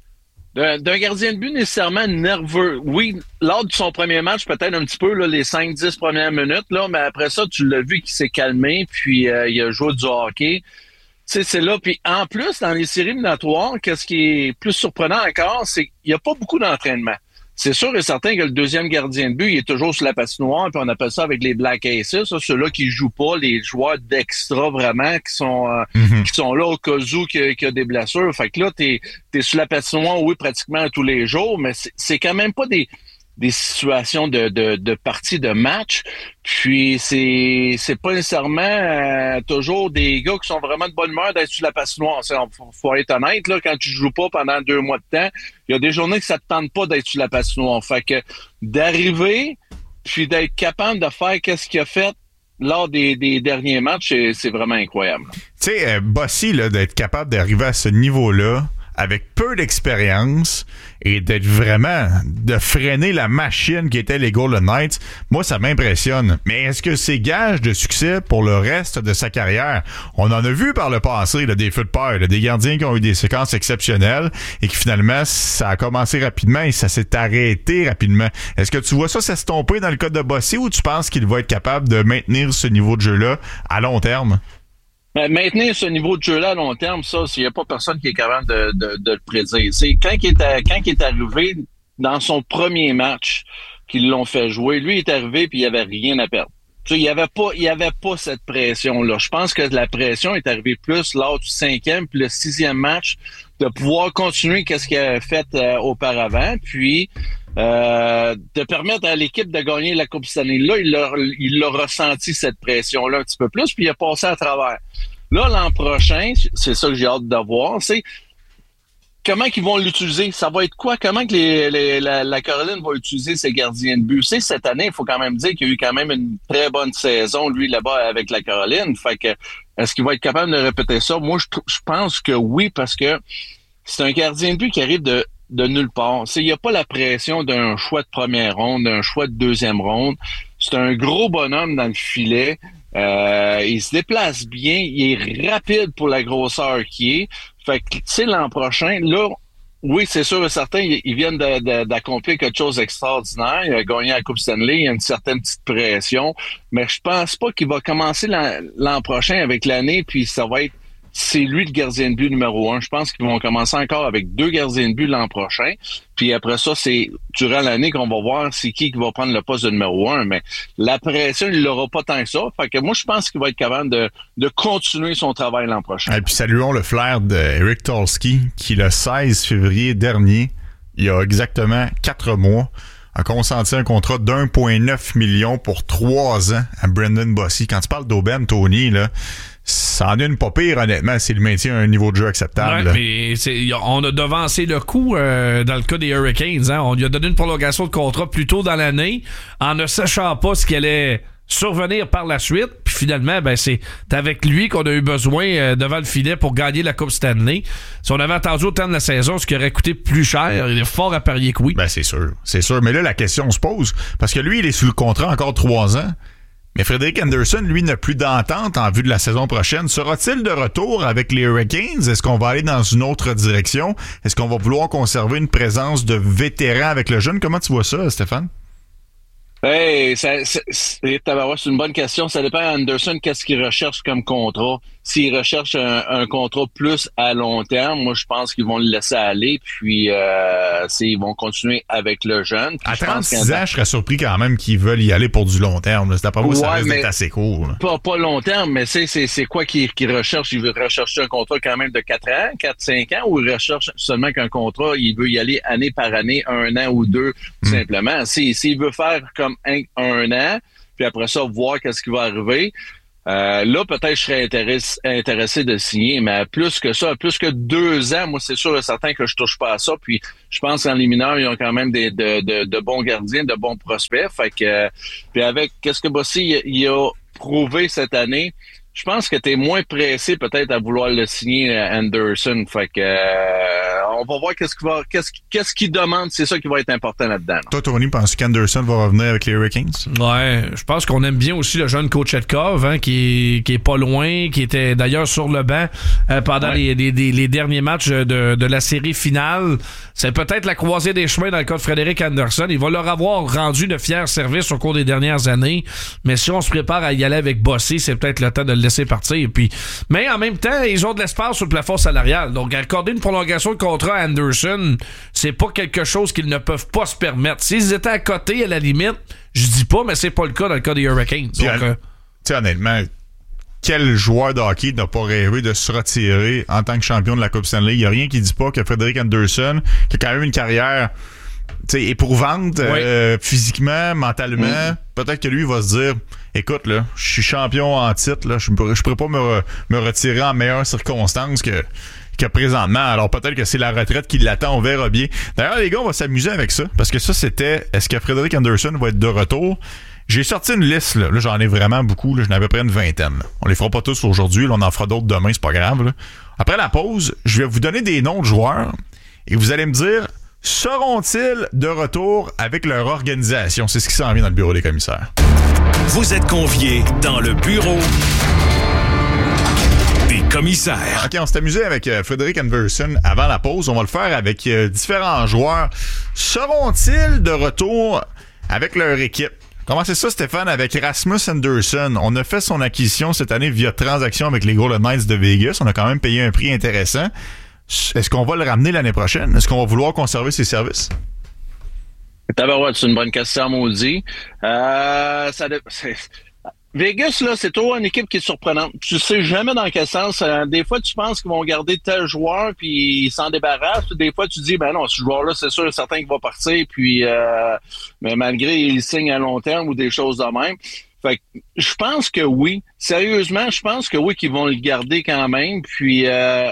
d'un gardien de but nécessairement nerveux. Oui, lors de son premier match, peut-être un petit peu, là, les 5-10 premières minutes, là, mais après ça, tu l'as vu qu'il s'est calmé, puis il a joué du hockey. Tu sais, c'est là. Puis en plus, dans les séries éliminatoires, qu'est-ce qui est plus surprenant encore, c'est qu'il n'y a pas beaucoup d'entraînement. C'est sûr et certain que le deuxième gardien de but, il est toujours sur la patinoire, puis on appelle ça avec les Black Aces, ça, ceux-là qui jouent pas, les joueurs d'extra vraiment, qui sont là au cas où qu'il y a des blessures. Fait que là, t'es sur la patinoire, oui, pratiquement tous les jours, mais c'est quand même pas des situations de parties de match. Puis c'est pas nécessairement toujours des gars qui sont vraiment de bonne humeur d'être sur la patinoire. Faut être honnête, là, quand tu joues pas pendant 2 mois de temps, il y a des journées que ça te tente pas d'être sur la patinoire. Fait que d'arriver puis d'être capable de faire qu'est-ce qu'il a fait lors des derniers matchs, c'est vraiment incroyable. Tu sais, Bossy, là, d'être capable d'arriver à ce niveau-là avec peu d'expérience et d'être vraiment de freiner la machine qui était les Golden Knights, moi, ça m'impressionne. Mais est-ce que c'est gage de succès pour le reste de sa carrière? On en a vu par le passé, là, des feux de paille, là, des gardiens qui ont eu des séquences exceptionnelles et qui finalement, ça a commencé rapidement et ça s'est arrêté rapidement. Est-ce que tu vois ça s'estomper dans le cas de Bossy ou tu penses qu'il va être capable de maintenir ce niveau de jeu-là à long terme? Maintenir ce niveau de jeu-là à long terme, ça, s'il n'y a pas personne qui est capable de le prédire. C'est quand il est arrivé dans son premier match qu'ils l'ont fait jouer, lui il est arrivé puis il avait rien à perdre. Tu sais, il y avait pas cette pression-là. Je pense que la pression est arrivée plus lors du 5e puis le 6e match de pouvoir continuer qu'est-ce qu'il avait fait auparavant, puis de permettre à l'équipe de gagner la Coupe Stanley. Là, il a ressenti cette pression-là un petit peu plus, puis il a passé à travers. Là, l'an prochain, c'est ça que j'ai hâte de voir, c'est comment qu'ils vont l'utiliser. Ça va être quoi? Comment que la Caroline va utiliser ses gardiens de but? C'est cette année, il faut quand même dire qu'il y a eu quand même une très bonne saison, lui, là-bas, avec la Caroline. Fait que, est-ce qu'il va être capable de répéter ça? Moi, je pense que oui, parce que c'est un gardien de but qui arrive de nulle part. Il n'y a pas la pression d'un choix de première ronde, d'un choix de deuxième ronde. C'est un gros bonhomme dans le filet. Il se déplace bien. Il est rapide pour la grosseur qu'il est. Fait que, tu sais, l'an prochain, là, oui, c'est sûr et certain, ils viennent d'accomplir quelque chose d'extraordinaire. Il a gagné la Coupe Stanley. Il y a une certaine petite pression. Mais je pense pas qu'il va commencer l'an prochain avec l'année, puis ça va être c'est lui le gardien de but numéro 1. Je pense qu'ils vont commencer encore avec 2 gardiens de but l'an prochain. Puis après ça, c'est durant l'année qu'on va voir c'est qui va prendre le poste de numéro 1. Mais la pression, il l'aura pas tant que ça. Fait que moi, je pense qu'il va être capable de continuer son travail l'an prochain. Et puis saluons le flair d'Eric Tulsky, qui le 16 février dernier, il y a exactement 4 mois, a consenti un contrat d'1,9 million pour 3 ans à Brendan Bossy. Quand tu parles d'aubaine, Tony, là, ça en est une pas pire, honnêtement, s'il maintient un niveau de jeu acceptable. Ouais, mais on a devancé le coup dans le cas des Hurricanes. Hein? On lui a donné une prolongation de contrat plus tôt dans l'année en ne sachant pas ce qui allait survenir par la suite. Puis finalement, ben c'est avec lui qu'on a eu besoin devant le filet pour gagner la Coupe Stanley. Si on avait attendu au terme de la saison, ce qui aurait coûté plus cher, il est fort à parier que oui. Ben c'est sûr. Mais là, la question se pose. Parce que lui, il est sous le contrat encore 3 ans. Mais Frederik Andersen, lui, n'a plus d'entente en vue de la saison prochaine. Sera-t-il de retour avec les Hurricanes? Est-ce qu'on va aller dans une autre direction? Est-ce qu'on va vouloir conserver une présence de vétérans avec le jeune? Comment tu vois ça, Stéphane? Hey, c'est une bonne question. Ça dépend d'Anderson, qu'est-ce qu'il recherche comme contrat. s'ils recherchent un contrat plus à long terme, moi, je pense qu'ils vont le laisser aller, puis ils vont continuer avec le jeune. À 36 ans, je serais surpris quand même qu'ils veulent y aller pour du long terme. D'après moi, ça risque d'être assez court. Pas long terme, mais c'est quoi qu'ils recherchent? Ils veulent rechercher un contrat quand même de 4-5 ans, ou ils recherchent seulement qu'un contrat, il veut y aller année par année, 1 an ou 2, tout simplement. S'il veut faire comme un an, puis après ça, voir qu'est-ce qui va arriver, là, peut-être je serais intéressé de signer, mais plus que ça, plus que 2 ans, moi, c'est sûr et certain que je touche pas à ça. Puis, je pense qu'en les mineurs, ils ont quand même de bons gardiens, de bons prospects. Fait que, puis avec qu'est-ce que Bossy il a prouvé cette année, je pense que tu es moins pressé peut-être à vouloir le signer Anderson. Fait que on va voir qu'est-ce qu'il demande. C'est ça qui va être important là-dedans. Toi, Tony, penses qu'Anderson va revenir avec les Hurricanes? Ouais, je pense qu'on aime bien aussi le jeune Kochetkov, hein, qui est pas loin, qui était d'ailleurs sur le banc pendant les derniers matchs de la série finale. C'est peut-être la croisée des chemins dans le cas de Frédéric Anderson. Il va leur avoir rendu de fiers services au cours des dernières années. Mais si on se prépare à y aller avec Bossy, c'est peut-être le temps de le laisser partir. Puis, mais en même temps, ils ont de l'espace sur le plafond salarial. Donc, accorder une prolongation de contrat à Anderson, c'est pas quelque chose qu'ils ne peuvent pas se permettre. S'ils étaient à côté, à la limite, je dis pas, mais c'est pas le cas dans le cas des Hurricanes. Tu sais, honnêtement, quel joueur de hockey n'a pas rêvé de se retirer en tant que champion de la Coupe Stanley? Il n'y a rien qui dit pas que Frédéric Anderson, qui a quand même une carrière éprouvante physiquement, mentalement, peut-être que lui va se dire, écoute, là, je suis champion en titre, là, je pourrais pas me retirer en meilleures circonstances que présentement. Alors peut-être que c'est la retraite qui l'attend, on verra bien. D'ailleurs, les gars, on va s'amuser avec ça, parce que ça, c'était, est-ce que Frédéric Anderson va être de retour? J'ai sorti une liste, là j'en ai vraiment beaucoup, là, j'en ai à peu près une vingtaine. Là. On les fera pas tous aujourd'hui, là, on en fera d'autres demain, c'est pas grave. Là. Après la pause, je vais vous donner des noms de joueurs, et vous allez me dire, seront-ils de retour avec leur organisation? C'est ce qui s'en vient dans le bureau des commissaires. Vous êtes conviés dans le bureau des commissaires. OK, on s'est amusé avec Frédéric Anderson avant la pause. On va le faire avec différents joueurs. Seront-ils de retour avec leur équipe? Comment c'est ça, Stéphane, avec Rasmus Anderson? On a fait son acquisition cette année via transaction avec les Golden Knights de Vegas. On a quand même payé un prix intéressant. Est-ce qu'on va le ramener l'année prochaine? Est-ce qu'on va vouloir conserver ses services? C'est une bonne question, maudit. Vegas, là, c'est toujours une équipe qui est surprenante. Tu sais jamais dans quel sens. Des fois, tu penses qu'ils vont garder tel joueur puis ils s'en débarrassent. Des fois, tu dis, ben non, ce joueur-là, c'est sûr et certain qu'il va partir. Puis, mais malgré, il signe à long terme ou des choses de même. Fait que je pense que oui. Sérieusement, je pense que oui, qu'ils vont le garder quand même. Puis,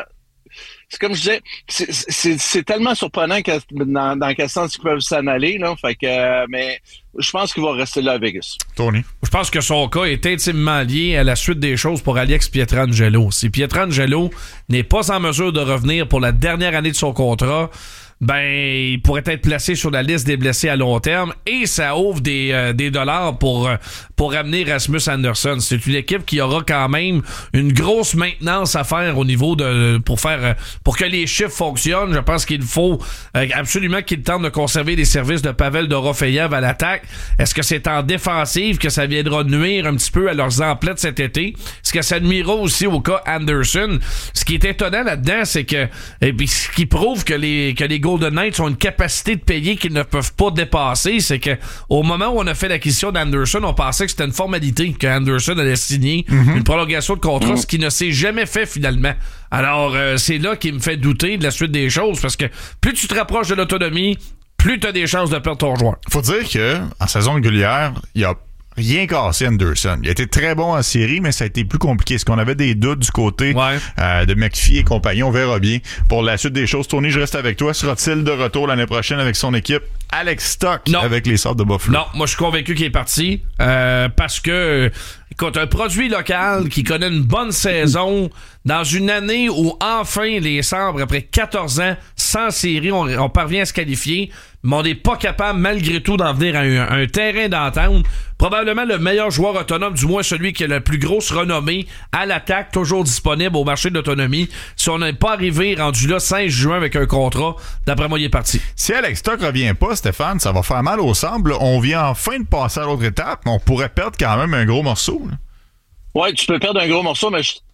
c'est comme je disais, c'est tellement surprenant dans quel sens ils peuvent s'en aller, là. Fait que, mais je pense qu'il va rester là à Vegas. Tony? Je pense que son cas est intimement lié à la suite des choses pour Alex Pietrangelo. Si Pietrangelo n'est pas en mesure de revenir pour la dernière année de son contrat, ben, il pourrait être placé sur la liste des blessés à long terme et ça ouvre des dollars pour amener Rasmus Anderson. C'est une équipe qui aura quand même une grosse maintenance à faire au niveau pour que les chiffres fonctionnent. Je pense qu'il faut absolument qu'il tente de conserver les services de Pavel Dorofeyev à l'attaque. Est-ce que c'est en défensive que ça viendra nuire un petit peu à leurs emplettes cet été? Est-ce que ça nuira aussi au cas Anderson? Ce qui est étonnant là-dedans, c'est que, et puis ce qui prouve que les Golden Knights ont une capacité de payer qu'ils ne peuvent pas dépasser, c'est que au moment où on a fait l'acquisition d'Anderson, on pensait que c'était une formalité que Anderson allait signer une prolongation de contrat, ce qui ne s'est jamais fait finalement. Alors, c'est là qui me fait douter de la suite des choses, parce que plus tu te rapproches de l'autonomie, plus tu as des chances de perdre ton joueur. Faut dire que en saison régulière, il y a rien cassé Anderson. Il a été très bon en série, mais ça a été plus compliqué. Est-ce qu'on avait des doutes du côté de McPhee et compagnie? On verra bien. Pour la suite des choses, Tony, je reste avec toi. Sera-t-il de retour l'année prochaine avec son équipe? Alex Stock avec les Sabres de Buffalo. Non, moi je suis convaincu qu'il est parti parce que, écoute, un produit local qui connaît une bonne saison dans une année où enfin les Sabres, après 14 ans sans série, on parvient à se qualifier, mais on n'est pas capable malgré tout d'en venir à un terrain d'entente. Probablement le meilleur joueur autonome, du moins celui qui a la plus grosse renommée à l'attaque, toujours disponible au marché de l'autonomie. Si on n'est pas arrivé rendu là 16 juin avec un contrat, d'après moi il est parti. Si Alex Stock revient pas, Stéphane, ça va faire mal au Sabres. On vient enfin de passer à l'autre étape, mais on pourrait perdre quand même un gros morceau. Ouais, tu peux perdre un gros morceau, mais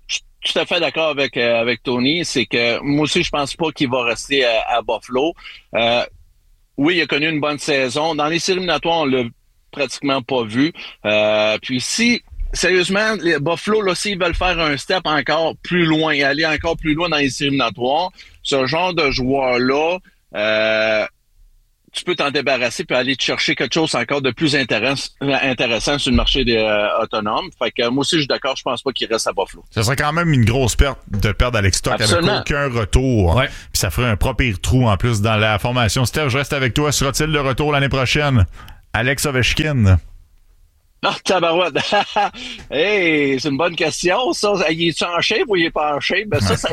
tout à fait d'accord avec Tony. C'est que moi aussi, je pense pas qu'il va rester à Buffalo. Oui, il a connu une bonne saison. Dans les séries éliminatoires, on l'a pratiquement pas vu. Puis sérieusement, les Buffalo, là, s'ils veulent faire un step encore plus loin, aller encore plus loin dans les séries éliminatoires, ce genre de joueur-là, tu peux t'en débarrasser puis aller te chercher quelque chose encore de plus intéressant sur le marché autonome. Fait que moi aussi, je suis d'accord, je pense pas qu'il reste à Buffalo. Ça serait quand même une grosse perte de perdre Alex Stock avec aucun retour. Ouais. Puis ça ferait un propre trou en plus dans la formation. Steph, je reste avec toi. Sera-t-il de retour l'année prochaine? Alex Ovechkin. Ah, tabarouette! Hey, c'est une bonne question, ça. Il est-tu en shape ou il est pas en shape? Ben, ça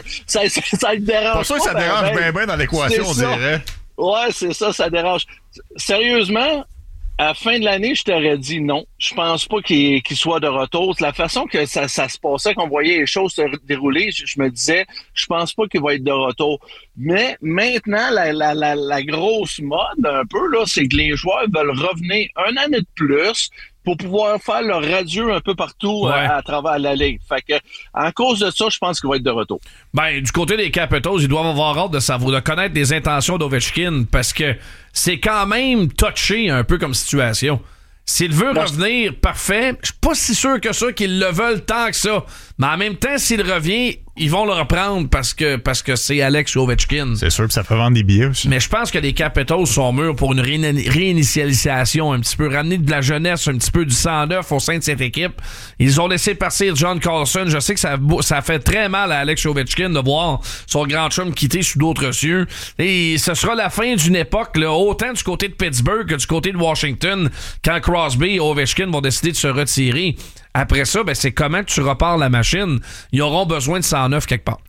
le dérange. Pas sûr que ça dérange bien dans l'équation, on dirait. Ouais, c'est ça dérange. Sérieusement, à la fin de l'année, je t'aurais dit non. Je pense pas qu'il soit de retour. La façon que ça se passait, qu'on voyait les choses se dérouler, je me disais, je pense pas qu'il va être de retour. Mais maintenant, la grosse mode, un peu, là, c'est que les joueurs veulent revenir un année de plus pour pouvoir faire leur radieux un peu partout à travers la ligue. Fait que, en cause de ça, je pense qu'il va être de retour. Ben, du côté des Capitals, ils doivent avoir hâte de connaître les intentions d'Ovechkin parce que c'est quand même touché un peu comme situation. S'il veut revenir, parfait. Je suis pas si sûr que ça qu'ils le veulent tant que ça. Mais en même temps, s'il revient, ils vont le reprendre parce que c'est Alex Ovechkin. C'est sûr que ça fait vendre des billets aussi. Mais je pense que les Capitals sont mûrs pour une réinitialisation un petit peu, ramener de la jeunesse, un petit peu du sang neuf au sein de cette équipe. Ils ont laissé partir John Carlson. Je sais que ça fait très mal à Alex Ovechkin de voir son grand chum quitter sous d'autres cieux. Et ce sera la fin d'une époque, là, autant du côté de Pittsburgh que du côté de Washington, quand Crosby et Ovechkin vont décider de se retirer. Après ça, ben, c'est comment tu repars la machine. Ils auront besoin de 109 quelque part.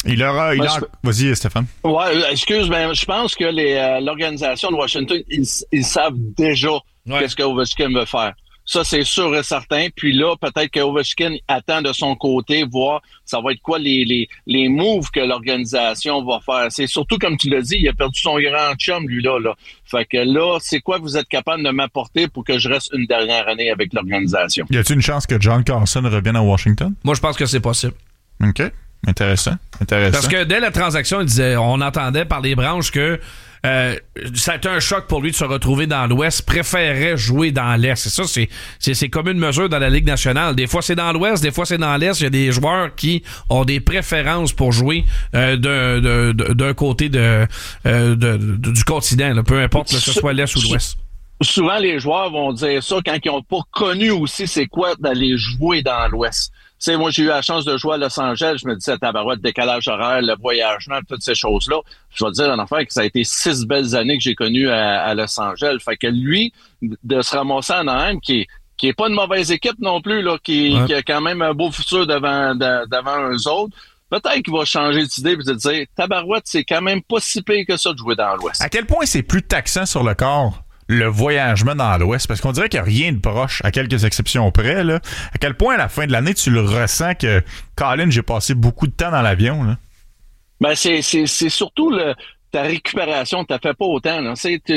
Vas-y, Stéphane. Ouais, je pense que l'organisation de Washington, ils savent déjà qu'est-ce que Ovechkin veut faire. Ça, c'est sûr et certain. Puis là, peut-être que Ovechkin attend de son côté, voir ça va être quoi les moves que l'organisation va faire. C'est surtout, comme tu l'as dit, il a perdu son grand chum, lui-là. Fait que là, c'est quoi vous êtes capable de m'apporter pour que je reste une dernière année avec l'organisation? Y a-t-il une chance que John Carlson revienne à Washington? Moi, je pense que c'est possible. OK. Intéressant. Parce que dès la transaction, on entendait par les branches que ça a été un choc pour lui de se retrouver dans l'Ouest, préférait jouer dans l'Est. C'est ça, c'est comme une mesure dans la Ligue nationale. Des fois, c'est dans l'Ouest, des fois, c'est dans l'Est. Il y a des joueurs qui ont des préférences pour jouer d'un côté du continent, là, peu importe que ce soit l'Est ou l'Ouest. Souvent, les joueurs vont dire ça quand ils n'ont pas connu aussi c'est quoi d'aller jouer dans l'Ouest. Tu sais, moi, j'ai eu la chance de jouer à Los Angeles. Je me disais, tabarouette, décalage horaire, le voyagement, toutes ces choses-là. Je vais te dire, en affaire, que ça a été 6 belles années que j'ai connues à Los Angeles. Fait que lui, de se ramasser en Anaheim, qui est pas une mauvaise équipe non plus, là, qui a quand même un beau futur devant eux autres, peut-être qu'il va changer d'idée et de dire, tabarouette, c'est quand même pas si pire que ça de jouer dans l'Ouest. À quel point c'est plus taxant sur le corps? Le voyagement dans l'Ouest, parce qu'on dirait qu'il n'y a rien de proche, à quelques exceptions près, là. À quel point, à la fin de l'année, tu le ressens que, Colin, j'ai passé beaucoup de temps dans l'avion, là? Ben, c'est surtout ta récupération, tu fait pas autant, là.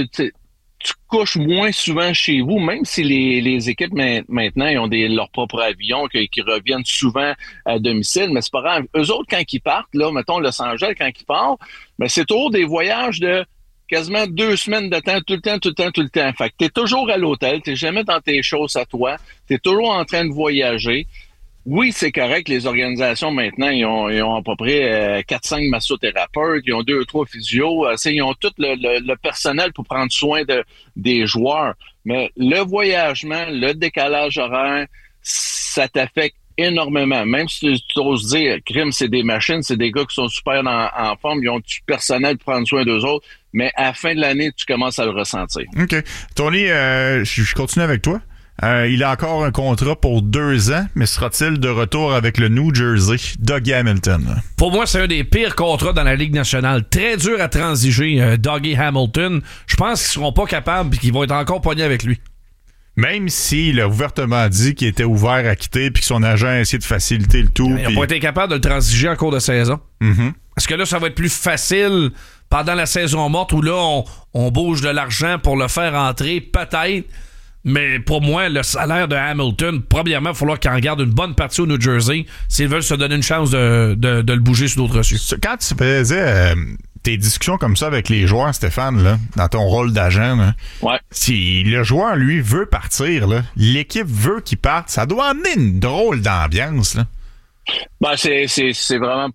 Tu couches moins souvent chez vous, même si les équipes maintenant ils ont leur propre avion qui reviennent souvent à domicile, mais c'est pas grave. Eux autres, quand ils partent, là, mettons Los Angeles, quand ils partent, ben, c'est toujours des voyages de quasiment 2 semaines de temps, tout le temps. Fait que t'es toujours à l'hôtel, t'es jamais dans tes choses à toi, t'es toujours en train de voyager. Oui, c'est correct, les organisations maintenant, ils ont à peu près 4-5 massothérapeutes, ils ont 2-3 physios, ils ont tout le personnel pour prendre soin des joueurs. Mais le voyagement, le décalage horaire, ça t'affecte énormément. Même si tu oses dire, crime, c'est des machines, c'est des gars qui sont super en forme, ils ont du personnel pour prendre soin d'eux autres, mais à la fin de l'année, tu commences à le ressentir. OK. Tony, je continue avec toi. Il a encore un contrat pour 2 ans, mais sera-t-il de retour avec le New Jersey? Dougie Hamilton. Pour moi, c'est un des pires contrats dans la Ligue nationale. Très dur à transiger, Dougie Hamilton. Je pense qu'ils seront pas capables et qu'ils vont être encore pognés avec lui. Même s'il a ouvertement dit qu'il était ouvert à quitter puis que son agent a essayé de faciliter le tout. Il n'a pas été capable de le transiger en cours de saison. Mm-hmm. Parce que là, ça va être plus facile pendant la saison morte où là, on bouge de l'argent pour le faire entrer, peut-être. Mais pour moi, le salaire de Hamilton, premièrement, il va falloir qu'il en garde une bonne partie au New Jersey s'ils veulent se donner une chance de le bouger sur d'autres cieux. Quand tu faisais tes discussions comme ça avec les joueurs, Stéphane, là, dans ton rôle d'agent, là, Ouais. si le joueur, lui, veut partir, là, l'équipe veut qu'il parte, ça doit amener une drôle d'ambiance. Là. Ben, c'est vraiment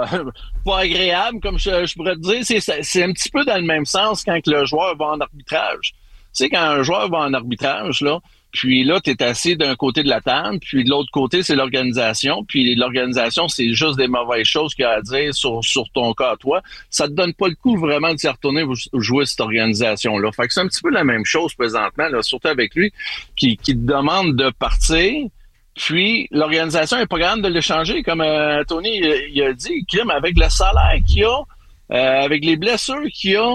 pas agréable, comme je pourrais te dire. C'est un petit peu dans le même sens quand le joueur va en arbitrage. Tu sais, quand un joueur va en arbitrage, là, puis là, tu es assis d'un côté de la table, puis de l'autre côté, c'est l'organisation, puis l'organisation, c'est juste des mauvaises choses qu'il y a à dire sur ton cas à toi. Ça te donne pas le coup vraiment d'y retourner jouer cette organisation-là. Fait que c'est un petit peu la même chose présentement, là, surtout avec lui, qui te demande de partir. Puis, l'organisation n'est pas capable de l'échanger. Comme Tony il a dit, Crime, avec le salaire qu'il a, avec les blessures qu'il a,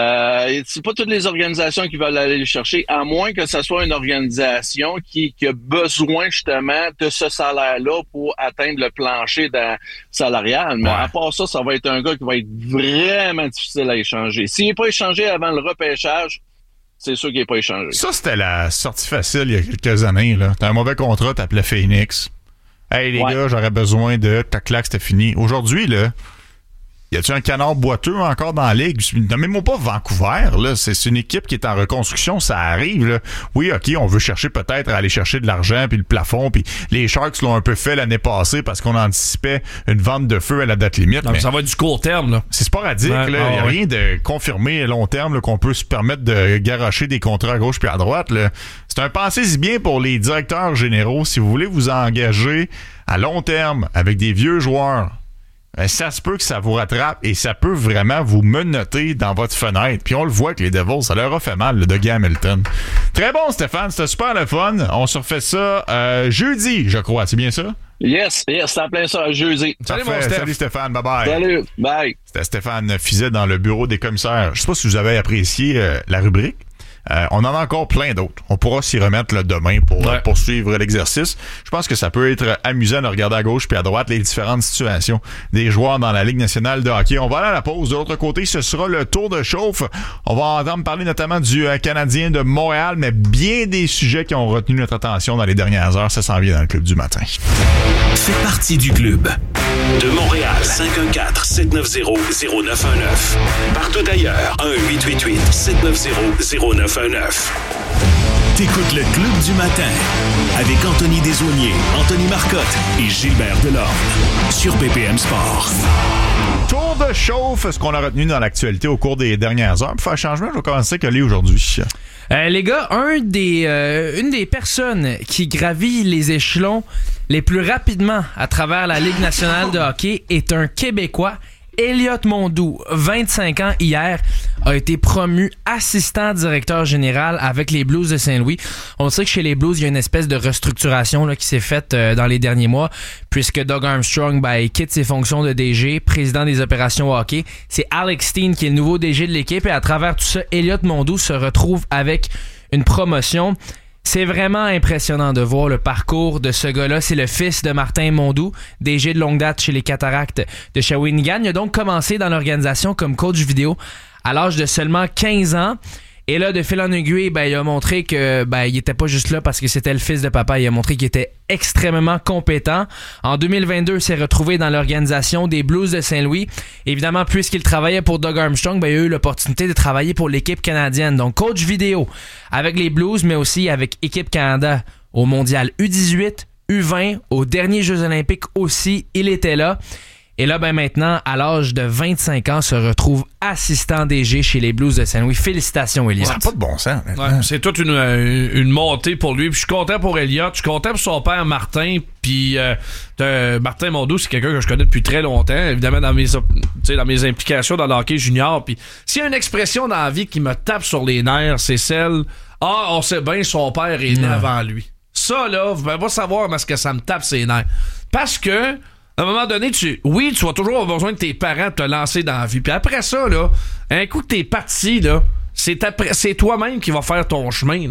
c'est pas toutes les organisations qui veulent aller le chercher, à moins que ce soit une organisation qui a besoin justement de ce salaire-là pour atteindre le plancher salarial. Mais à part ça, ça va être un gars qui va être vraiment difficile à échanger. S'il n'est pas échangé avant le repêchage, c'est sûr qu'il n'est pas échangé. Ça, c'était la sortie facile il y a quelques années. Là. T'as un mauvais contrat, t'appelais Phoenix. Hey, les gars, j'aurais besoin de... Ta claque, c'était fini. Aujourd'hui, là, y a-tu un canard boiteux encore dans la ligue? Nommez-moi pas Vancouver, là. C'est une équipe qui est en reconstruction, ça arrive, là. Oui, OK, on veut chercher peut-être à aller chercher de l'argent, puis le plafond, puis les Sharks l'ont un peu fait l'année passée parce qu'on anticipait une vente de feu à la date limite. Non, mais ça va être du court terme, là. C'est sporadique, là. Il n'y a rien de confirmé à long terme, là, qu'on peut se permettre de garocher des contrats à gauche puis à droite, là. C'est un pensez-y bien pour les directeurs généraux. Si vous voulez vous engager à long terme avec des vieux joueurs, ça se peut que ça vous rattrape et ça peut vraiment vous menotter dans votre fenêtre. Puis on le voit que les Devils, ça leur a fait mal, le Dougie Hamilton. Très bon, Stéphane, c'était super le fun. On se refait ça jeudi, je crois. C'est bien ça? Yes, c'est en plein ça, jeudi. Salut, mon Steph. Salut Stéphane, bye-bye. Salut, bye. C'était Stéphane Fiset dans le bureau des commissaires. Je sais pas si vous avez apprécié la rubrique. On en a encore plein d'autres. On pourra s'y remettre là, demain pour poursuivre l'exercice. Je pense que ça peut être amusant de regarder à gauche puis à droite les différentes situations des joueurs dans la Ligue nationale de hockey. On va aller à la pause. De l'autre côté, ce sera le tour de chauffe. On va entendre parler notamment du Canadien de Montréal, mais bien des sujets qui ont retenu notre attention dans les dernières heures. Ça s'en vient dans le Club du matin. Fais partie du Club. De Montréal, 514-790-0919. Partout ailleurs, 1-888-790-0919. T'écoutes le Club du matin avec Anthony Desaulniers, Anthony Marcotte et Gilbert Delorme sur BPM Sport. Tour de chauffe, ce qu'on a retenu dans l'actualité au cours des dernières heures. Pour faire un changement, je vais commencer avec Ali aujourd'hui. Les gars, une des personnes qui gravit les échelons les plus rapidement à travers la Ligue nationale de hockey est un Québécois, Elliott Mondou, 25 ans hier, a été promu assistant directeur général avec les Blues de Saint-Louis. On sait que chez les Blues, il y a une espèce de restructuration là, qui s'est faite dans les derniers mois, puisque Doug Armstrong quitte ses fonctions de DG, président des opérations hockey. C'est Alex Steen qui est le nouveau DG de l'équipe, et à travers tout ça, Elliott Mondou se retrouve avec une promotion. C'est vraiment impressionnant de voir le parcours de ce gars-là. C'est le fils de Martin Mondou, DG de longue date chez les Cataractes de Shawinigan. Il a donc commencé dans l'organisation comme coach vidéo à l'âge de seulement 15 ans. Et là, de fil en aiguille, il a montré que il était pas juste là parce que c'était le fils de papa. Il a montré qu'il était extrêmement compétent. En 2022, il s'est retrouvé dans l'organisation des Blues de Saint-Louis. Évidemment, puisqu'il travaillait pour Doug Armstrong, il a eu l'opportunité de travailler pour l'équipe canadienne. Donc, coach vidéo avec les Blues, mais aussi avec Équipe Canada au Mondial U18, U20, aux derniers Jeux olympiques aussi, il était là. Et là, maintenant, à l'âge de 25 ans, se retrouve assistant DG chez les Blues de Saint-Louis. Félicitations, Elliott. Ça n'a pas de bon sens. Ouais, c'est toute une montée pour lui. Puis je suis content pour Elliott. Je suis content pour son père, Martin. Puis Martin Mondou, c'est quelqu'un que je connais depuis très longtemps. Évidemment, dans mes implications dans le hockey junior. Puis s'il y a une expression dans la vie qui me tape sur les nerfs, c'est celle « Ah, on sait bien, son père est né avant lui. » Ça, là, vous pouvez pas savoir parce que ça me tape ses nerfs. Parce que à un moment donné, tu vas toujours avoir besoin de tes parents de te lancer dans la vie. Puis après ça, là, un coup que t'es parti, là, c'est toi-même qui va faire ton chemin. Là.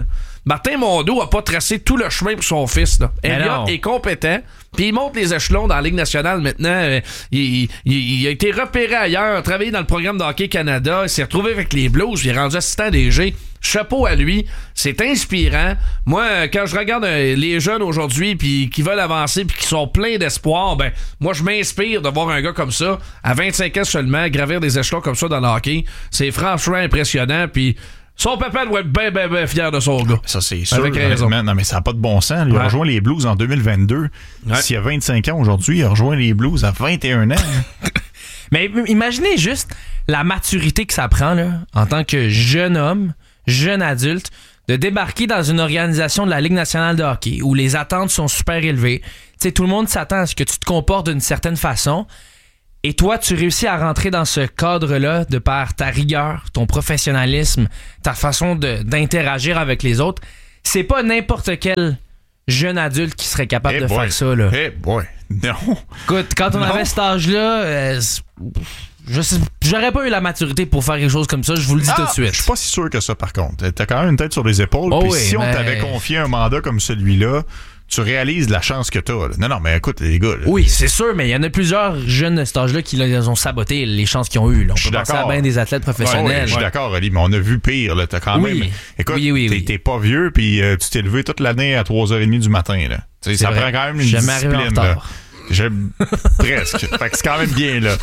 Martin Mondeau a pas tracé tout le chemin pour son fils. Là. Elliott est compétent, puis il monte les échelons dans la Ligue nationale maintenant. Il a été repéré ailleurs, travaillé dans le programme de Hockey Canada, il s'est retrouvé avec les Blues, il est rendu assistant DG. Chapeau à lui, c'est inspirant. Moi, quand je regarde les jeunes aujourd'hui puis qui veulent avancer puis qui sont pleins d'espoir, ben moi je m'inspire de voir un gars comme ça, à 25 ans seulement, gravir des échelons comme ça dans le hockey. C'est franchement impressionnant, puis son papa doit être bien fier de son gars. Ça, c'est sûr. Avec raison. Non, mais ça n'a pas de bon sens. Il a rejoint les Blues en 2022. Ouais. S'il a 25 ans aujourd'hui, il a rejoint les Blues à 21 ans. Mais imaginez juste la maturité que ça prend là, en tant que jeune homme, jeune adulte, de débarquer dans une organisation de la Ligue nationale de hockey où les attentes sont super élevées. Tu sais, tout le monde s'attend à ce que tu te comportes d'une certaine façon. Et toi, tu réussis à rentrer dans ce cadre-là de par ta rigueur, ton professionnalisme, ta façon d'interagir avec les autres. C'est pas n'importe quel jeune adulte qui serait capable de faire ça. Là. Non. Écoute, quand on avait cet âge-là, j'aurais pas eu la maturité pour faire quelque chose comme ça, je vous le dis tout de suite. Je suis pas si sûr que ça, par contre. T'as quand même une tête sur les épaules. Puis si on t'avait confié un mandat comme celui-là, tu réalises la chance que t'as. Là. Non, mais écoute, les gars. Là, oui, c'est sûr, mais il y en a plusieurs jeunes de cet âge-là qui ont saboté les chances qu'ils ont eues. Là. On peut penser à bien des athlètes professionnels. Je suis d'accord, Ali, mais on a vu pire. Là. T'as quand même. Écoute, t'es pas vieux, puis tu t'es levé toute l'année à 3h30 du matin. Là. Ça prend quand même une discipline. J'aime presque. Fait que c'est quand même bien, là.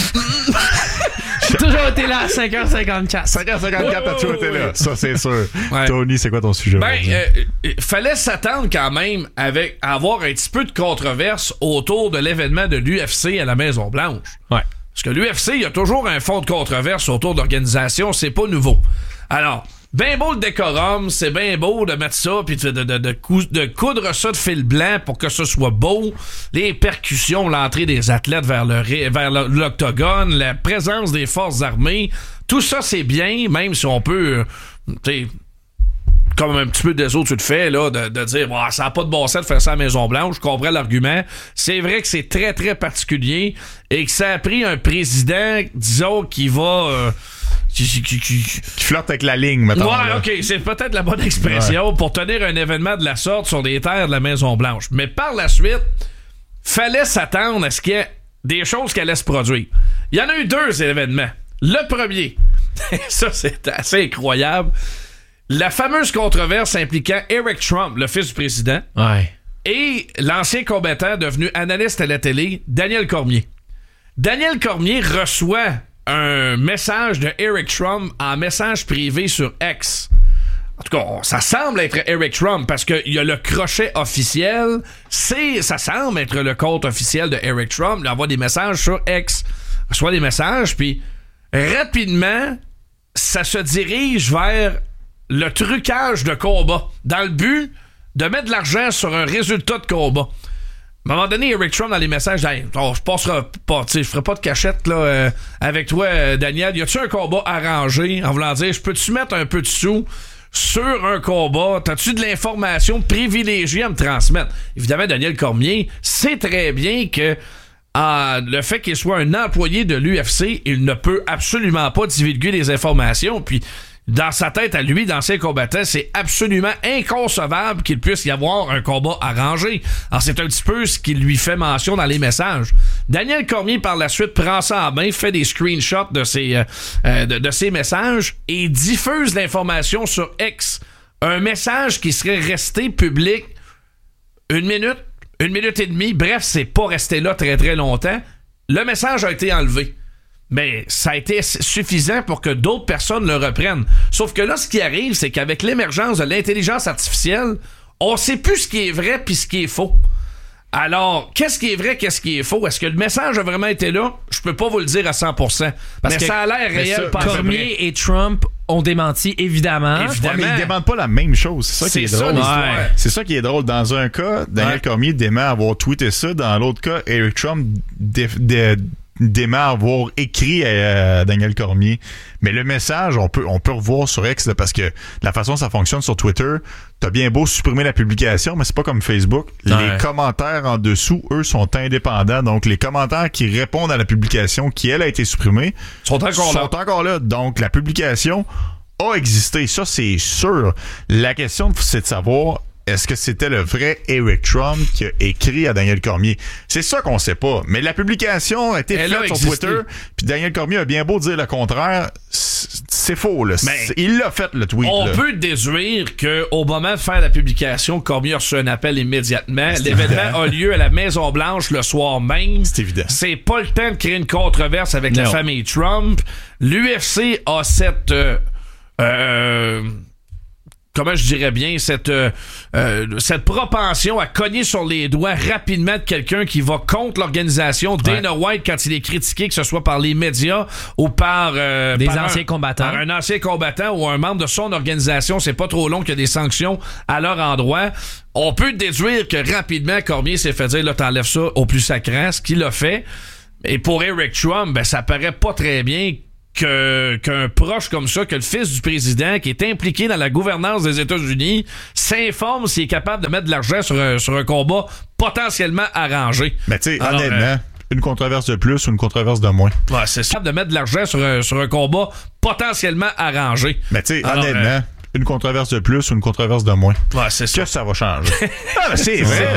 J'ai toujours été là à 5h54. 5h54, t'as toujours été là. Ça, c'est sûr. Ouais. Tony, c'est quoi ton sujet? Fallait s'attendre quand même à avoir un petit peu de controverse autour de l'événement de l'UFC à la Maison-Blanche. Ouais. Parce que l'UFC, il y a toujours un fond de controverse autour d'organisation. C'est pas nouveau. Alors, ben beau le décorum, c'est bien beau de mettre ça puis de coudre ça de fil blanc pour que ce soit beau. Les percussions, l'entrée des athlètes vers l'octogone, la présence des forces armées, tout ça c'est bien, même si on peut, comme un petit peu des autres tu le fais là, de dire ça n'a pas de bon sens de faire ça à la Maison-Blanche. Je comprends l'argument. C'est vrai que c'est très très particulier et que ça a pris un président, disons, qui va qui flirte avec la ligne, mettons. Ouais, là. OK, c'est peut-être la bonne expression pour tenir un événement de la sorte sur des terres de la Maison-Blanche. Mais par la suite, fallait s'attendre à ce qu'il y ait des choses qui allaient se produire. Il y en a eu 2 événements. Le premier, ça c'est assez incroyable, la fameuse controverse impliquant Eric Trump, le fils du président, et l'ancien combattant devenu analyste à la télé, Daniel Cormier. Daniel Cormier reçoit un message de Eric Trump en message privé sur X. En tout cas, ça semble être Eric Trump parce qu'il y a le crochet officiel. Ça semble être le compte officiel de Eric Trump. Il envoie des messages sur X. Il reçoit des messages, puis rapidement, ça se dirige vers le trucage de combat dans le but de mettre de l'argent sur un résultat de combat. À un moment donné, Eric Trump dans les messages, je passerai pas, je ferai pas de cachette là avec toi, Daniel. Y a-tu un combat arrangé en voulant dire, je peux-tu mettre un peu de sous sur un combat? T'as-tu de l'information privilégiée à me transmettre? Évidemment, Daniel Cormier sait très bien que le fait qu'il soit un employé de l'UFC, il ne peut absolument pas divulguer les informations. Puis dans sa tête à lui, d'ancien combattant, c'est absolument inconcevable qu'il puisse y avoir un combat arrangé. Alors c'est un petit peu ce qui lui fait mention dans les messages. Daniel Cormier, par la suite, prend ça en main, fait des screenshots de ses messages et diffuse l'information sur X. Un message qui serait resté public 1 minute, 1 minute et demie. Bref, c'est pas resté là très très longtemps. Le message a été enlevé. Mais ça a été suffisant pour que d'autres personnes le reprennent. Sauf que là, ce qui arrive, c'est qu'avec l'émergence de l'intelligence artificielle, on sait plus ce qui est vrai puis ce qui est faux. Alors, qu'est-ce qui est vrai, qu'est-ce qui est faux? Est-ce que le message a vraiment été là? Je peux pas vous le dire à 100%. Parce que ça a l'air réel. Cormier et Trump ont démenti, évidemment. Ouais, mais ils démentent pas la même chose. C'est ça qui est drôle. C'est ça qui est drôle. Dans un cas, Daniel Cormier dément avoir tweeté ça. Dans l'autre cas, Eric Trump dément avoir écrit à Daniel Cormier. Mais le message, on peut revoir sur X là, parce que la façon dont ça fonctionne sur Twitter, t'as bien beau supprimer la publication, mais c'est pas comme Facebook. Les commentaires en dessous, eux, sont indépendants. Donc, les commentaires qui répondent à la publication qui, elle, a été supprimée, sont encore là. Donc, la publication a existé. Ça, c'est sûr. La question, c'est de savoir... Est-ce que c'était le vrai Eric Trump qui a écrit à Daniel Cormier? C'est ça qu'on sait pas. Mais la publication a été faite sur Twitter, puis Daniel Cormier a bien beau dire le contraire, c'est faux. Là. Il l'a fait, le tweet. On peut déduire qu'au moment de faire la publication, Cormier a reçu un appel immédiatement. L'événement a lieu à la Maison-Blanche le soir même. C'est évident. C'est pas le temps de créer une controverse avec la famille Trump. L'UFC a cette... comment je dirais bien, cette propension à cogner sur les doigts rapidement de quelqu'un qui va contre l'organisation. Dana White, quand il est critiqué, que ce soit par les médias ou par des anciens combattants, par un ancien combattant ou un membre de son organisation, c'est pas trop long qu'il y a des sanctions à leur endroit. On peut déduire que rapidement, Cormier s'est fait dire, là, t'enlèves ça au plus sacrant, ce qu'il a fait. Et pour Eric Trump, ben, ça paraît pas très bien qu'un proche comme ça, que le fils du président qui est impliqué dans la gouvernance des États-Unis s'informe s'il est capable de mettre de l'argent sur un combat potentiellement arrangé. Mais tu sais, honnêtement, une controverse de plus ou une controverse de moins. Ouais, c'est ça, de mettre de l'argent sur un combat potentiellement arrangé. Mais tu sais, honnêtement, une controverse de plus ou une controverse de moins. Ouais, c'est ça. Que ça va changer. Ah, ben c'est vrai.